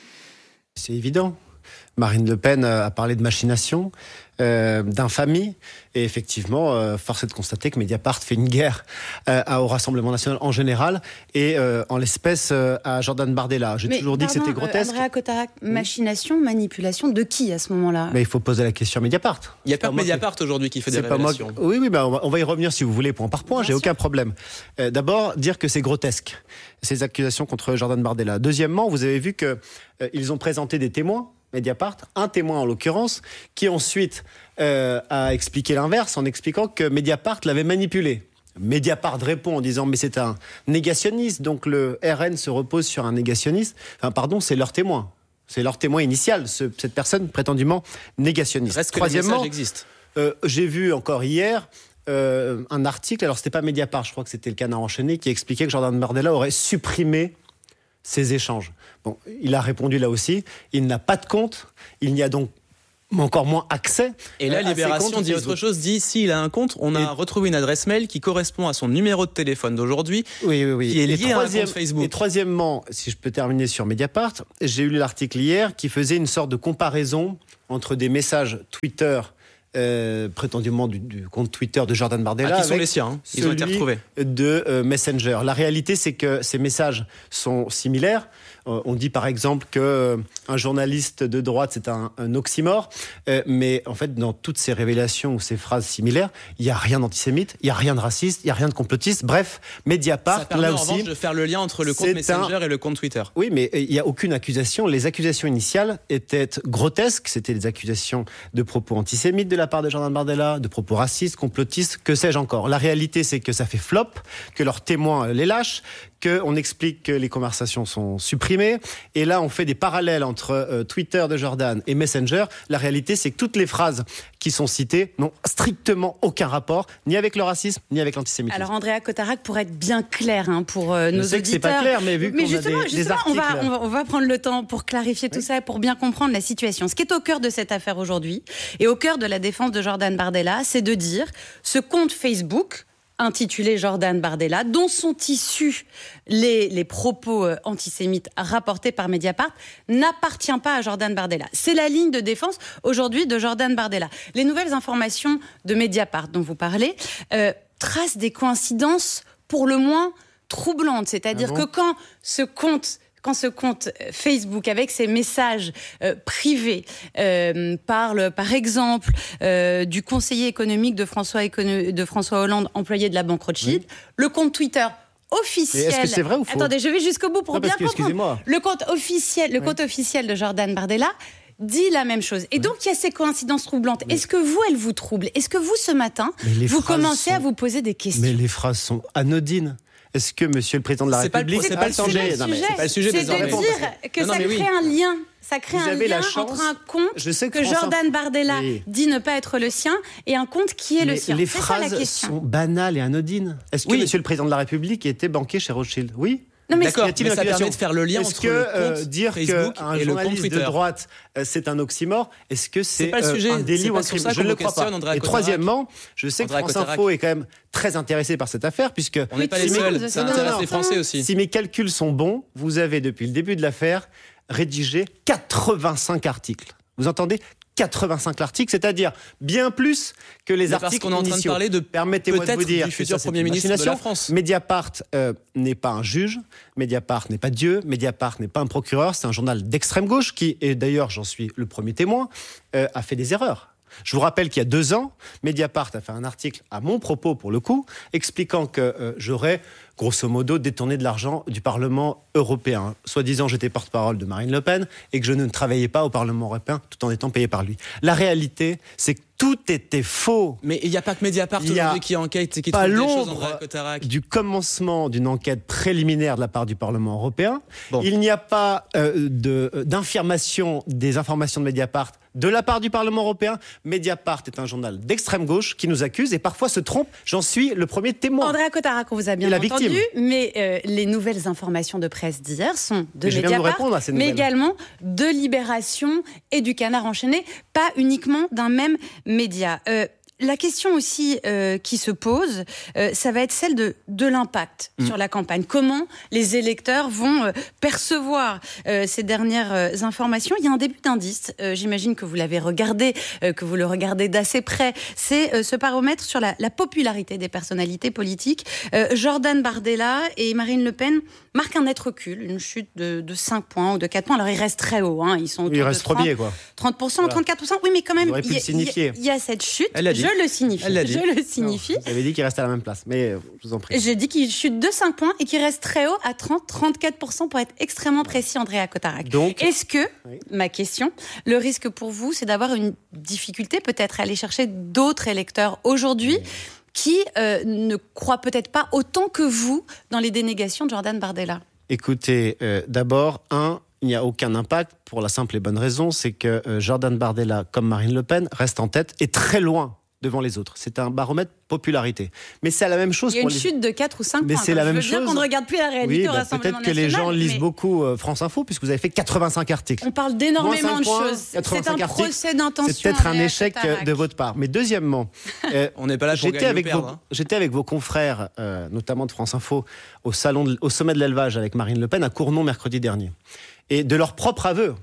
C'est évident. Marine Le Pen a parlé de machination, euh, d'infamie, et effectivement, euh, force est de constater que Mediapart fait une guerre euh, au Rassemblement national en général, et euh, en l'espèce euh, à Jordan Bardella. J'ai
Mais
toujours dit
pardon,
que c'était grotesque.
Euh, Andrea Cotarac, machination, manipulation de qui à ce moment-là ?
Mais il faut poser la question à Mediapart.
Il n'y a pas que Mediapart qui... aujourd'hui qui fait
c'est
des
pas
révélations.
Moi... Oui, oui, bah on, va, on va y revenir si vous voulez, point par point, Bien j'ai sûr. Aucun problème. Euh, d'abord, dire que c'est grotesque, ces accusations contre Jordan Bardella. Deuxièmement, vous avez vu qu'ils euh, ont présenté des témoins, Mediapart, un témoin en l'occurrence, qui ensuite euh, a expliqué l'inverse en expliquant que Mediapart l'avait manipulé. Mediapart répond en disant mais c'est un négationniste, donc le R N se repose sur un négationniste. Enfin pardon, c'est leur témoin. C'est leur témoin initial, ce, cette personne prétendument négationniste.
Reste que
Troisièmement,
le message existe.
Euh, j'ai vu encore hier euh, un article, alors c'était pas Mediapart, je crois que c'était le Canard enchaîné, qui expliquait que Jordan Bardella aurait supprimé ces échanges. Bon, il a répondu là aussi, il n'a pas de compte, il n'y a donc encore moins accès.
Et là, Libération dit autre chose, dit s'il a un compte, on a et... retrouvé une adresse mail qui correspond à son numéro de téléphone d'aujourd'hui,
oui, oui, oui.
qui est lié à un compte Facebook.
Et troisièmement, si je peux terminer sur Mediapart, j'ai lu l'article hier qui faisait une sorte de comparaison entre des messages Twitter Euh, prétendument du, du compte Twitter de Jordan Bardella,
ah, qui sont les siens, hein. Ils ont été retrouvés,
de euh, Messenger. La réalité, c'est que ces messages sont similaires. Euh, on dit par exemple que euh, un journaliste de droite, c'est un, un oxymore, euh, mais en fait, dans toutes ces révélations ou ces phrases similaires, il y a rien d'antisémite, il y a rien de raciste, il y a rien de complotiste. Bref, Mediapart,
ça permet
là
en
aussi,
revanche de faire le lien entre le compte Messenger
un...
et le compte Twitter.
Oui, mais il n'y a aucune accusation. Les accusations initiales étaient grotesques. C'était des accusations de propos antisémites de la part de Jordan Bardella, de propos racistes, complotistes, que sais-je encore. La réalité, c'est que ça fait flop, que leurs témoins les lâchent, qu'on explique que les conversations sont supprimées. Et là, on fait des parallèles entre euh, Twitter de Jordan et Messenger. La réalité, c'est que toutes les phrases qui sont citées n'ont strictement aucun rapport, ni avec le racisme, ni avec l'antisémitisme.
Alors, Andrea Cotarac, pour être bien clair hein, pour euh, nos
Je sais
auditeurs...
que c'est pas clair, mais vu
mais
qu'on
justement,
a des,
justement,
des
on, va,
articles...
on, va, on va prendre le temps pour clarifier tout oui. ça, pour bien comprendre la situation. Ce qui est au cœur de cette affaire aujourd'hui, et au cœur de la défense de Jordan Bardella, c'est de dire ce compte Facebook intitulé Jordan Bardella, dont sont issus les, les propos euh, antisémites rapportés par Mediapart, n'appartient pas à Jordan Bardella. C'est la ligne de défense aujourd'hui de Jordan Bardella. Les nouvelles informations de Mediapart dont vous parlez euh, tracent des coïncidences pour le moins troublantes. C'est-à-dire ah bon que quand ce compte... Quand ce compte Facebook, avec ses messages euh, privés, euh, parle par exemple euh, du conseiller économique de François, Écono- de François Hollande, employé de la Banque Rothschild, oui. le compte Twitter officiel...
Mais est-ce que c'est vrai ou faux ?
Attendez, je vais jusqu'au bout pour
non,
bien
que,
comprendre. Le compte officiel, le oui. compte officiel de Jordan Bardella dit la même chose. Et oui. donc, il y a ces coïncidences troublantes. Oui. Est-ce que vous, elles vous troublent ? Est-ce que vous, ce matin, vous commencez sont... à vous poser des questions ?
Mais les phrases sont anodines. Est-ce que Monsieur le Président de la
c'est
République...
C'est pas le sujet.
Non, mais
c'est
pas le sujet.
C'est de dire que non, non, ça crée oui. un lien. Ça crée
vous
un
avez
lien
la chance,
entre un compte
je sais que,
que
François...
Jordan Bardella oui. dit ne pas être le sien et un compte qui est
mais
le sien.
Les
c'est
phrases
ça la question.
sont banales et anodines. Est-ce que oui. Monsieur le Président de la République était banquier chez Rothschild ? Oui.
Non, mais
D'accord, mais ça permet de faire le lien
est-ce
entre
que,
le compte
euh, dire
Facebook
qu'un
et le compte Twitter
de droite, euh, c'est un oxymore, est-ce que c'est,
c'est pas le sujet,
euh, un délit ou un crime ? Je ne le crois pas.
Andrea
et troisièmement, je sais
Andrea
que France
Cotarac.
Info est quand même très intéressé par cette affaire, puisque...
On n'est pas les seuls, ça intéresse les Français aussi.
Si mes calculs sont bons, vous avez, depuis le début de l'affaire, rédigé quatre-vingt-cinq articles. Vous entendez ? quatre-vingt-cinq articles, c'est-à-dire bien plus que les
mais
articles
parce qu'on est en train
initiaux.
de parler de
Permettez-moi de vous dire
du futur Premier ministre de la France.
Mediapart euh, n'est pas un juge, Mediapart n'est pas Dieu, Mediapart n'est pas un procureur, c'est un journal d'extrême gauche qui, et d'ailleurs j'en suis le premier témoin, euh, a fait des erreurs. Je vous rappelle qu'il y a deux ans, Mediapart a fait un article à mon propos, pour le coup, expliquant que euh, j'aurais, grosso modo, détourné de l'argent du Parlement européen. Soi-disant, j'étais porte-parole de Marine Le Pen et que je ne travaillais pas au Parlement européen tout en étant payé par lui. La réalité, c'est que Tout était faux.
Mais il n'y a pas que Mediapart aujourd'hui qui enquête et qui
pas
trouve des choses,
l'ombre
Andrea Cotarac.
du commencement d'une enquête préliminaire de la part du Parlement européen. Bon. Il n'y a pas euh, de, d'information, des informations de Mediapart de la part du Parlement européen. Mediapart est un journal d'extrême gauche qui nous accuse et parfois se trompe. J'en suis le premier témoin.
Andrea Cotarac, on vous a bien entendu, mais euh, les nouvelles informations de presse d'hier sont de
et
Mediapart, mais
nouvelles.
également de Libération et du Canard enchaîné, pas uniquement d'un même média. Euh, La question aussi euh, qui se pose, euh, ça va être celle de, de l'impact mmh. sur la campagne. Comment les électeurs vont euh, percevoir euh, ces dernières euh, informations? Il y a un début d'indice, euh, j'imagine que vous l'avez regardé, euh, que vous le regardez d'assez près. C'est euh, ce baromètre sur la, la popularité des personnalités politiques. Euh, Jordan Bardella et Marine Le Pen marquent un net recul, une chute de, de cinq points ou de quatre points. Alors ils restent très hauts, hein. Ils sont autour
il reste
de trente,
premier, quoi.
trente pour cent, voilà. trente-quatre pour cent. Oui, mais quand même, il y, y, y a cette chute. Je le signifie. Je le signifie.
Non, vous avez dit qu'il reste à la même place, mais je vous en prie.
J'ai dit qu'il chute de cinq points et qu'il reste très haut à trente à trente-quatre pour cent pour être extrêmement précis, Andrea Cotarac. Donc, est-ce que, oui. ma question, le risque pour vous, c'est d'avoir une difficulté peut-être à aller chercher d'autres électeurs aujourd'hui oui. qui euh, ne croient peut-être pas autant que vous dans les dénégations de Jordan Bardella?
Écoutez, euh, d'abord, un, il n'y a aucun impact pour la simple et bonne raison, c'est que euh, Jordan Bardella, comme Marine Le Pen, reste en tête et très loin devant les autres. C'est un baromètre popularité. Mais c'est la même chose.
Il y a
pour
une
les...
chute de quatre ou cinq
mais
points.
c'est la
je
même
veux
chose.
Dire qu'on ne regarde plus la réalité
oui,
au
bah,
Rassemblement
peut-être que
national.
les gens lisent
mais...
beaucoup euh, France Info, puisque vous avez fait quatre-vingt-cinq articles.
On parle d'énormément de
points,
choses. C'est un procès d'intention.
C'est peut-être un échec Cotarac. de votre part. Mais deuxièmement, euh,
on n'est pas là pour
j'étais
gagner
avec
ou perdre.
Vos,
hein.
J'étais avec vos confrères, euh, notamment de France Info, au, salon de, au sommet de l'élevage avec Marine Le Pen à Cournon mercredi dernier. Et de leur propre aveu,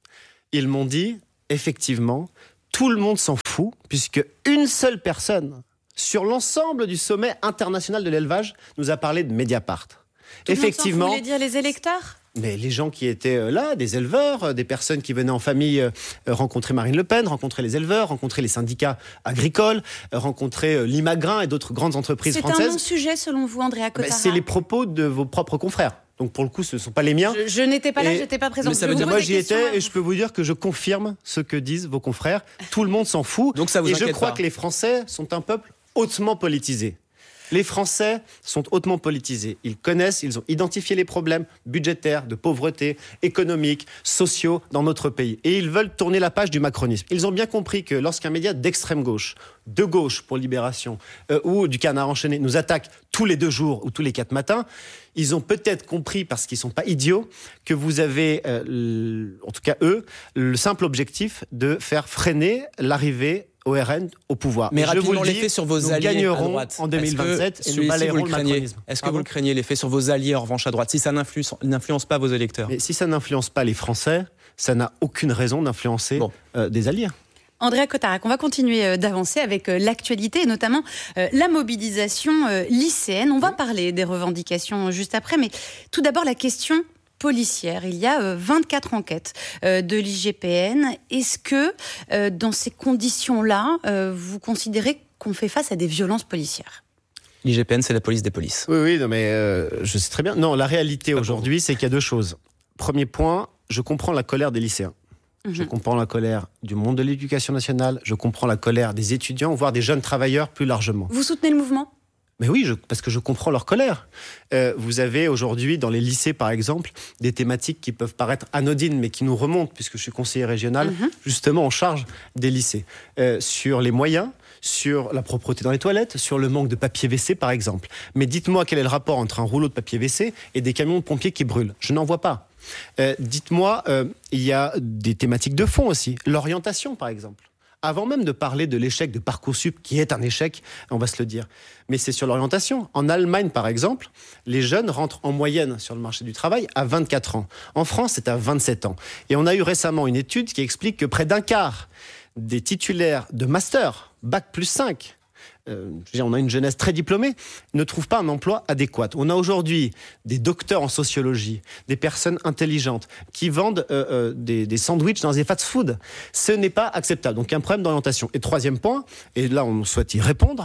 ils m'ont dit, effectivement, tout le monde s'en fout, puisque une seule personne, sur l'ensemble du sommet international de l'élevage, nous a parlé de Mediapart.
Tout
Effectivement.
Vous voulez dire les électeurs ?
Mais les gens qui étaient là, des éleveurs, des personnes qui venaient en famille rencontrer Marine Le Pen, rencontrer les éleveurs, rencontrer les syndicats agricoles, rencontrer Limagrin et d'autres grandes entreprises
c'est
françaises.
C'est un non-sujet selon vous, Andrea Cotarac ?
Ben, c'est les propos de vos propres confrères. Donc pour le coup, ce ne sont pas les miens.
Je, je n'étais pas là, je n'étais pas présente.
Ça veut dire moi j'y étais et je peux vous dire que je confirme ce que disent vos confrères. Tout le monde s'en fout.
Donc ça vous
et
inquiète
je crois
pas.
que les Français sont un peuple hautement politisé. Les Français sont hautement politisés. Ils connaissent, ils ont identifié les problèmes budgétaires, de pauvreté, économiques, sociaux dans notre pays. Et ils veulent tourner la page du macronisme. Ils ont bien compris que lorsqu'un média d'extrême gauche, de gauche pour Libération, euh, ou du Canard enchaîné nous attaque tous les deux jours ou tous les quatre matins, ils ont peut-être compris, parce qu'ils ne sont pas idiots, que vous avez, euh, l... en tout cas eux, le simple objectif de faire freiner l'arrivée O R N au pouvoir.
Mais
je vous le dis,
l'effet sur vos
nous
alliés
gagnerons
à droite.
en deux mille vingt-sept
Est-ce que,
et nous balayerons le macronisme.
Est-ce que vous le craignez, l'effet sur vos alliés en revanche à droite, si ça n'influence, n'influence pas vos électeurs?
Mais si ça n'influence pas les Français, ça n'a aucune raison d'influencer bon. euh, des alliés.
Andrea Cotarac, on va continuer d'avancer avec l'actualité et notamment la mobilisation lycéenne. On va parler des revendications juste après, mais tout d'abord la question policière. Il y a vingt-quatre enquêtes de l'I G P N. Est-ce que dans ces conditions-là, vous considérez qu'on fait face à des violences policières ?
L'I G P N, c'est la police des polices.
Oui, oui, non, mais euh, je sais très bien. Non, la réalité aujourd'hui, c'est qu'il y a deux choses. Premier point, je comprends la colère des lycéens. Mmh. Je comprends la colère du monde de l'éducation nationale, je comprends la colère des étudiants, voire des jeunes travailleurs plus largement.
Vous soutenez le mouvement ?
Mais oui, je, parce que je comprends leur colère. Euh, vous avez aujourd'hui, dans les lycées par exemple, des thématiques qui peuvent paraître anodines, mais qui nous remontent, puisque je suis conseiller régional, mmh. justement en charge des lycées. Euh, sur les moyens, sur la propreté dans les toilettes, sur le manque de papier W C par exemple. Mais dites-moi quel est le rapport entre un rouleau de papier W C et des camions de pompiers qui brûlent. Je n'en vois pas. Euh, dites-moi, euh, il y a des thématiques de fond aussi. L'orientation, par exemple. Avant même de parler de l'échec de Parcoursup, qui est un échec, on va se le dire. Mais c'est sur l'orientation. En Allemagne, par exemple, les jeunes rentrent en moyenne sur le marché du travail à vingt-quatre ans. En France, c'est à vingt-sept ans. Et on a eu récemment une étude qui explique que près d'un quart des titulaires de master, bac plus cinq, Euh, on a une jeunesse très diplômée, ne trouve pas un emploi adéquat. On a aujourd'hui des docteurs en sociologie, des personnes intelligentes qui vendent euh, euh, des, des sandwichs dans des fast-food. Ce n'est pas acceptable. Donc un problème d'orientation. Et troisième point, et là on souhaite y répondre,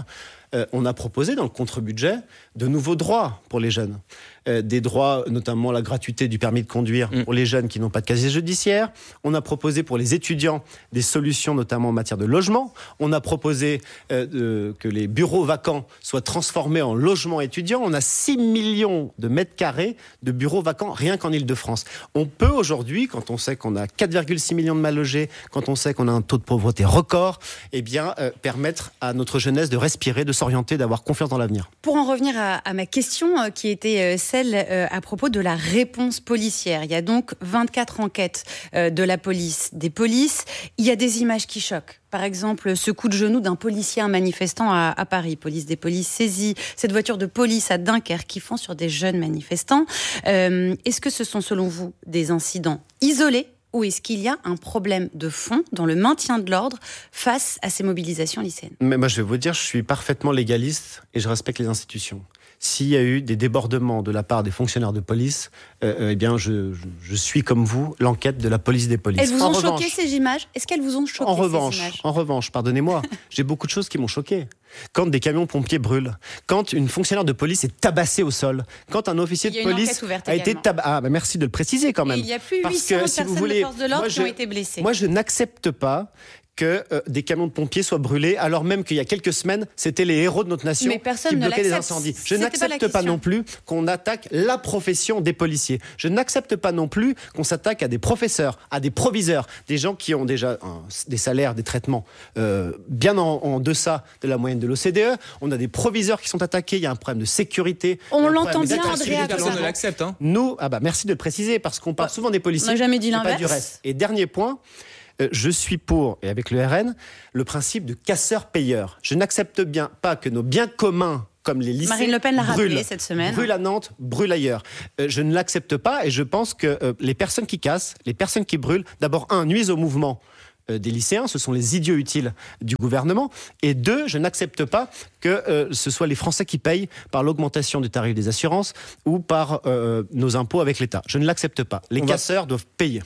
euh, on a proposé dans le contre-budget de nouveaux droits pour les jeunes. Euh, des droits, notamment la gratuité du permis de conduire mmh. pour les jeunes qui n'ont pas de casier judiciaire. On a proposé pour les étudiants des solutions, notamment en matière de logement. On a proposé euh, de, que les bureaux vacants soient transformés en logements étudiants. On a six millions de mètres carrés de bureaux vacants rien qu'en Île-de-France. On peut aujourd'hui, quand on sait qu'on a quatre virgule six millions de mal logés, quand on sait qu'on a un taux de pauvreté record, eh bien, euh, permettre à notre jeunesse de respirer, de s'orienter, d'avoir confiance dans l'avenir.
Pour en revenir à, à ma question, euh, qui était euh, celle euh, à propos de la réponse policière. Il y a donc vingt-quatre enquêtes euh, de la police, des polices. Il y a des images qui choquent. Par exemple, ce coup de genou d'un policier, un manifestant à, à Paris. Police des polices saisie. Cette voiture de police à Dunkerque qui fond sur des jeunes manifestants. Euh, est-ce que ce sont, selon vous, des incidents isolés ou est-ce qu'il y a un problème de fond dans le maintien de l'ordre face à ces mobilisations lycéennes ?
Mais moi, je vais vous dire, je suis parfaitement légaliste et je respecte les institutions. S'il y a eu des débordements de la part des fonctionnaires de police, euh, eh bien, je, je, je suis comme vous l'enquête de la police des polices.
Elles vous
en
ont
revanche,
choqué ces images ? Est-ce qu'elles vous ont choqué
en
ces
revanche,
images ?
En revanche, pardonnez-moi, j'ai beaucoup de choses qui m'ont choqué. Quand des camions pompiers brûlent, quand une fonctionnaire de police est tabassée au sol, quand un officier de police a été tabassé. Ah, bah merci de le préciser quand même.
Et il y a plus de
Parce
huit cents
que,
personnes
si vous voulez,
de force de l'ordre
moi,
qui
je,
ont été blessées.
Moi, je n'accepte pas que euh, des camions de pompiers soient brûlés, alors même qu'il y a quelques semaines, c'était les héros de notre nation qui bloquaient les incendies. Je
C'était
n'accepte
pas,
pas non plus qu'on attaque la profession des policiers. Je n'accepte pas non plus qu'on s'attaque à des professeurs, à des proviseurs, des gens qui ont déjà un, des salaires, des traitements euh, bien en, en deçà de la moyenne de l'O C D E. On a des proviseurs qui sont attaqués, il y a un problème de sécurité.
On l'entend bien, Andrea.
Personne ne l'accepte. Hein.
Nous, ah bah merci de le préciser, parce qu'on parle souvent des policiers.
On n'a jamais dit l'inverse.
Pas du reste. Et dernier point, Euh, je suis pour, et avec le R N, le principe de casseur-payeur. Je n'accepte bien pas que nos biens communs, comme les lycées,
Marine Le Pen l'a
brûlent,
rappelé cette semaine.
brûlent à Nantes, brûlent ailleurs. Euh, je ne l'accepte pas, et je pense que euh, les personnes qui cassent, les personnes qui brûlent, d'abord, un, nuisent au mouvement euh, des lycéens, ce sont les idiots utiles du gouvernement, et deux, je n'accepte pas que euh, ce soit les Français qui payent par l'augmentation du tarif des assurances ou par euh, nos impôts avec l'État. Je ne l'accepte pas. Les On casseurs va... doivent payer.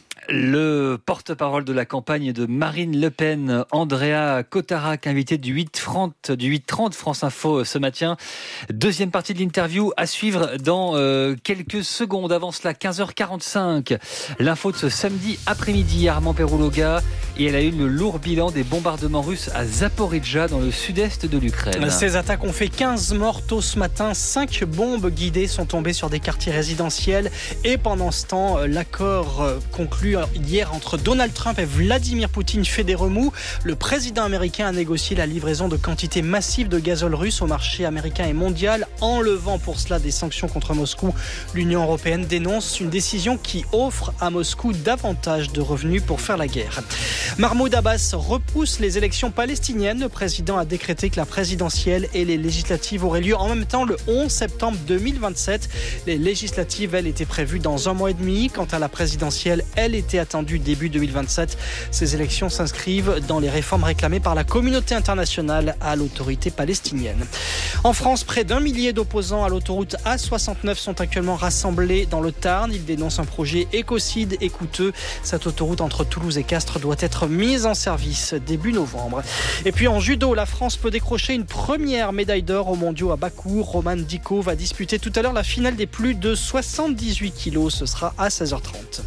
Le porte-parole de la campagne de Marine Le Pen, Andrea Cotarac, invité du huit trente France Info ce matin. Deuxième partie de l'interview à suivre dans euh, quelques secondes. Avant cela, quinze heures quarante-cinq. L'info de ce samedi après-midi, Armand Perouloga. Et elle a eu le lourd bilan des bombardements russes à Zaporijja, dans le sud-est de l'Ukraine.
Ces attaques ont fait quinze morts tôt ce matin. cinq bombes guidées sont tombées sur des quartiers résidentiels. Et pendant ce temps, l'accord conclu hier entre Donald Trump et Vladimir Poutine fait des remous. Le président américain a négocié la livraison de quantités massives de gazole russe au marché américain et mondial, enlevant pour cela des sanctions contre Moscou. L'Union européenne dénonce une décision qui offre à Moscou davantage de revenus pour faire la guerre. Mahmoud Abbas repousse les élections palestiniennes. Le président a décrété que la présidentielle et les législatives auraient lieu en même temps le onze septembre deux mille vingt-sept. Les législatives, elles, étaient prévues dans un mois et demi. Quant à la présidentielle, elle était attendue début deux mille vingt-sept. Ces élections s'inscrivent dans les réformes réclamées par la communauté internationale à l'autorité palestinienne. En France, près d'un millier d'opposants à l'autoroute A soixante-neuf sont actuellement rassemblés dans le Tarn. Ils dénoncent un projet écocide et coûteux. Cette autoroute entre Toulouse et Castres doit être mise en service début novembre. Et puis en judo, la France peut décrocher une première médaille d'or aux mondiaux à Bakou. Roman Diko va disputer tout à l'heure la finale des plus de soixante-dix-huit kilos. Ce sera à seize heures trente.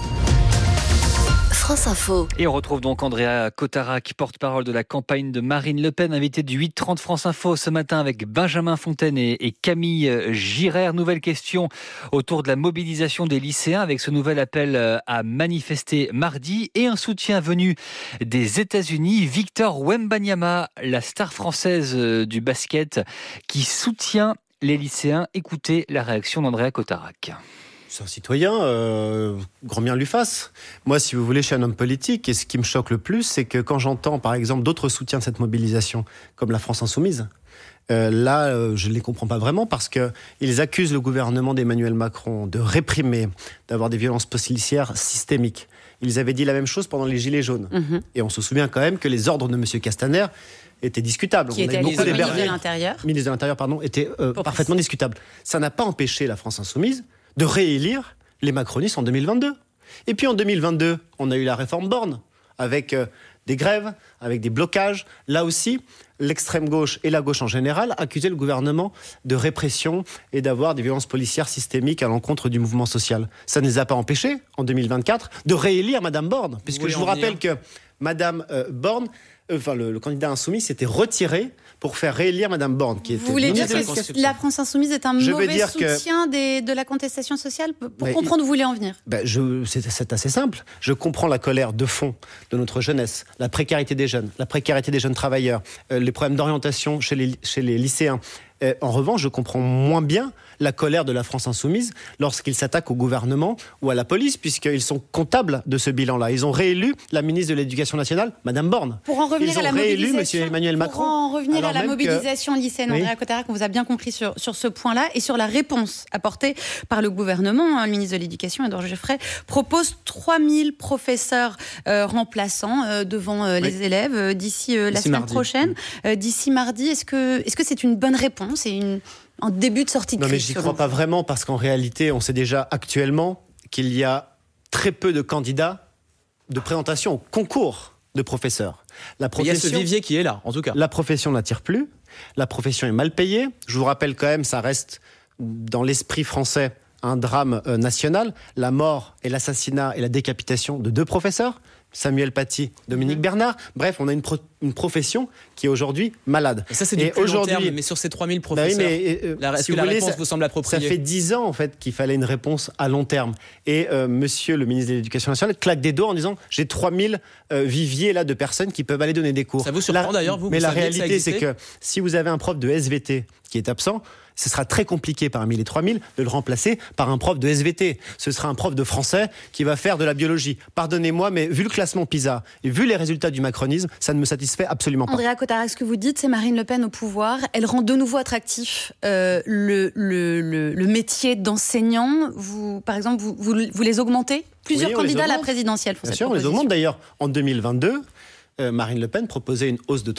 France Info.
Et on retrouve donc Andrea Cotarac, porte-parole de la campagne de Marine Le Pen, invité du huit trente France Info ce matin avec Benjamin Fontaine et, et Camille Girard. Nouvelle question autour de la mobilisation des lycéens avec ce nouvel appel à manifester mardi et un soutien venu des États-Unis. Victor Wembanyama, la star française du basket, qui soutient les lycéens. Écoutez la réaction d'Andrea Cotarac.
C'est un citoyen, euh, grand bien lui fasse. Moi, si vous voulez, je suis un homme politique, et ce qui me choque le plus, c'est que quand j'entends, par exemple, d'autres soutiens de cette mobilisation, comme la France Insoumise, euh, là, euh, je ne les comprends pas vraiment, parce qu'ils accusent le gouvernement d'Emmanuel Macron de réprimer, d'avoir des violences policières systémiques. Ils avaient dit la même chose pendant les Gilets jaunes. Mmh. Et on se souvient quand même que les ordres de M. Castaner étaient discutables.
Qui était ministre de l'Intérieur.
Ministre de l'Intérieur, pardon, étaient euh, parfaitement discutables. Ça n'a pas empêché la France Insoumise de réélire les macronistes en deux mille vingt-deux. Et puis en deux mille vingt-deux, on a eu la réforme Borne, avec euh, des grèves, avec des blocages. Là aussi, l'extrême gauche et la gauche en général accusaient le gouvernement de répression et d'avoir des violences policières systémiques à l'encontre du mouvement social. Ça ne les a pas empêchés, en deux mille vingt-quatre, de réélire Madame Borne. Puisque je vous rappelle que Madame euh, Borne, euh, enfin le, le candidat insoumis, s'était retiré pour faire réélire Madame Borne. Qui était
vous voulez dire que la France insoumise est un je mauvais soutien que... des, de la contestation sociale? Pour Mais comprendre où vous voulez en venir.
Ben je, c'est, c'est assez simple. Je comprends la colère de fond de notre jeunesse, la précarité des jeunes, la précarité des jeunes travailleurs, euh, les problèmes d'orientation chez les, chez les lycéens. Euh, en revanche, je comprends moins bien la colère de la France insoumise lorsqu'ils s'attaquent au gouvernement ou à la police, puisqu'ils sont comptables de ce bilan-là. Ils ont réélu la ministre de l'Éducation nationale, Madame Borne.
Pour en revenir
Ils ont
à la
réélu
mobilisation,
Monsieur Emmanuel Macron.
Pour en revenir à la mobilisation
que...
lycéenne,
oui.
Andrea Cotarac, on vous a bien compris sur, sur ce point-là et sur la réponse apportée par le gouvernement. Le ministre de l'Éducation, Édouard Geoffrey, propose trois mille professeurs euh, remplaçants euh, devant euh, les oui. élèves euh, d'ici euh, la semaine mardi. prochaine. Euh, d'ici mardi, est-ce que, est-ce que c'est une bonne réponse et une en début de sortie de
crise? Non, mais j'y crois
vous.
pas vraiment, parce qu'en réalité, on sait déjà actuellement qu'il y a très peu de candidats de présentation au concours de professeurs.
La profession, il y a ce vivier qui est là, en tout cas.
La profession n'attire plus, la profession est mal payée. Je vous rappelle quand même, ça reste dans l'esprit français un drame euh, national, la mort et l'assassinat et la décapitation de deux professeurs, Samuel Paty, Dominique mmh. Bernard. Bref, on a une, pro- une profession qui est aujourd'hui malade.
Et ça, c'est du et plus long terme, mais sur ces trois mille professeurs, bah oui, mais, euh, la, est-ce si que la voulez, réponse ça, vous semble appropriée?
Ça fait dix ans, en fait, qu'il fallait une réponse à long terme. Et euh, monsieur le ministre de l'Éducation nationale claque des doigts en disant « j'ai trois mille euh, viviers là, de personnes qui peuvent aller donner des cours ».
Ça vous surprend la, d'ailleurs, vous?
Mais
vous
la réalité, c'est que si vous avez un prof de S V T qui est absent, ce sera très compliqué parmi les trois mille de le remplacer par un prof de S V T. Ce sera un prof de français qui va faire de la biologie. Pardonnez-moi, mais vu le classement PISA et vu les résultats du macronisme, ça ne me satisfait absolument pas.
Andrea Cotarac, ce que vous dites, c'est Marine Le Pen au pouvoir. Elle rend de nouveau attractif euh, le, le, le, le métier d'enseignant. Vous, par exemple, vous, vous, vous les augmentez? Plusieurs candidats à la présidentielle font
Bien
cette
sûr, on les
proposition.
augmente d'ailleurs. En deux mille vingt-deux, euh, Marine Le Pen proposait une hausse de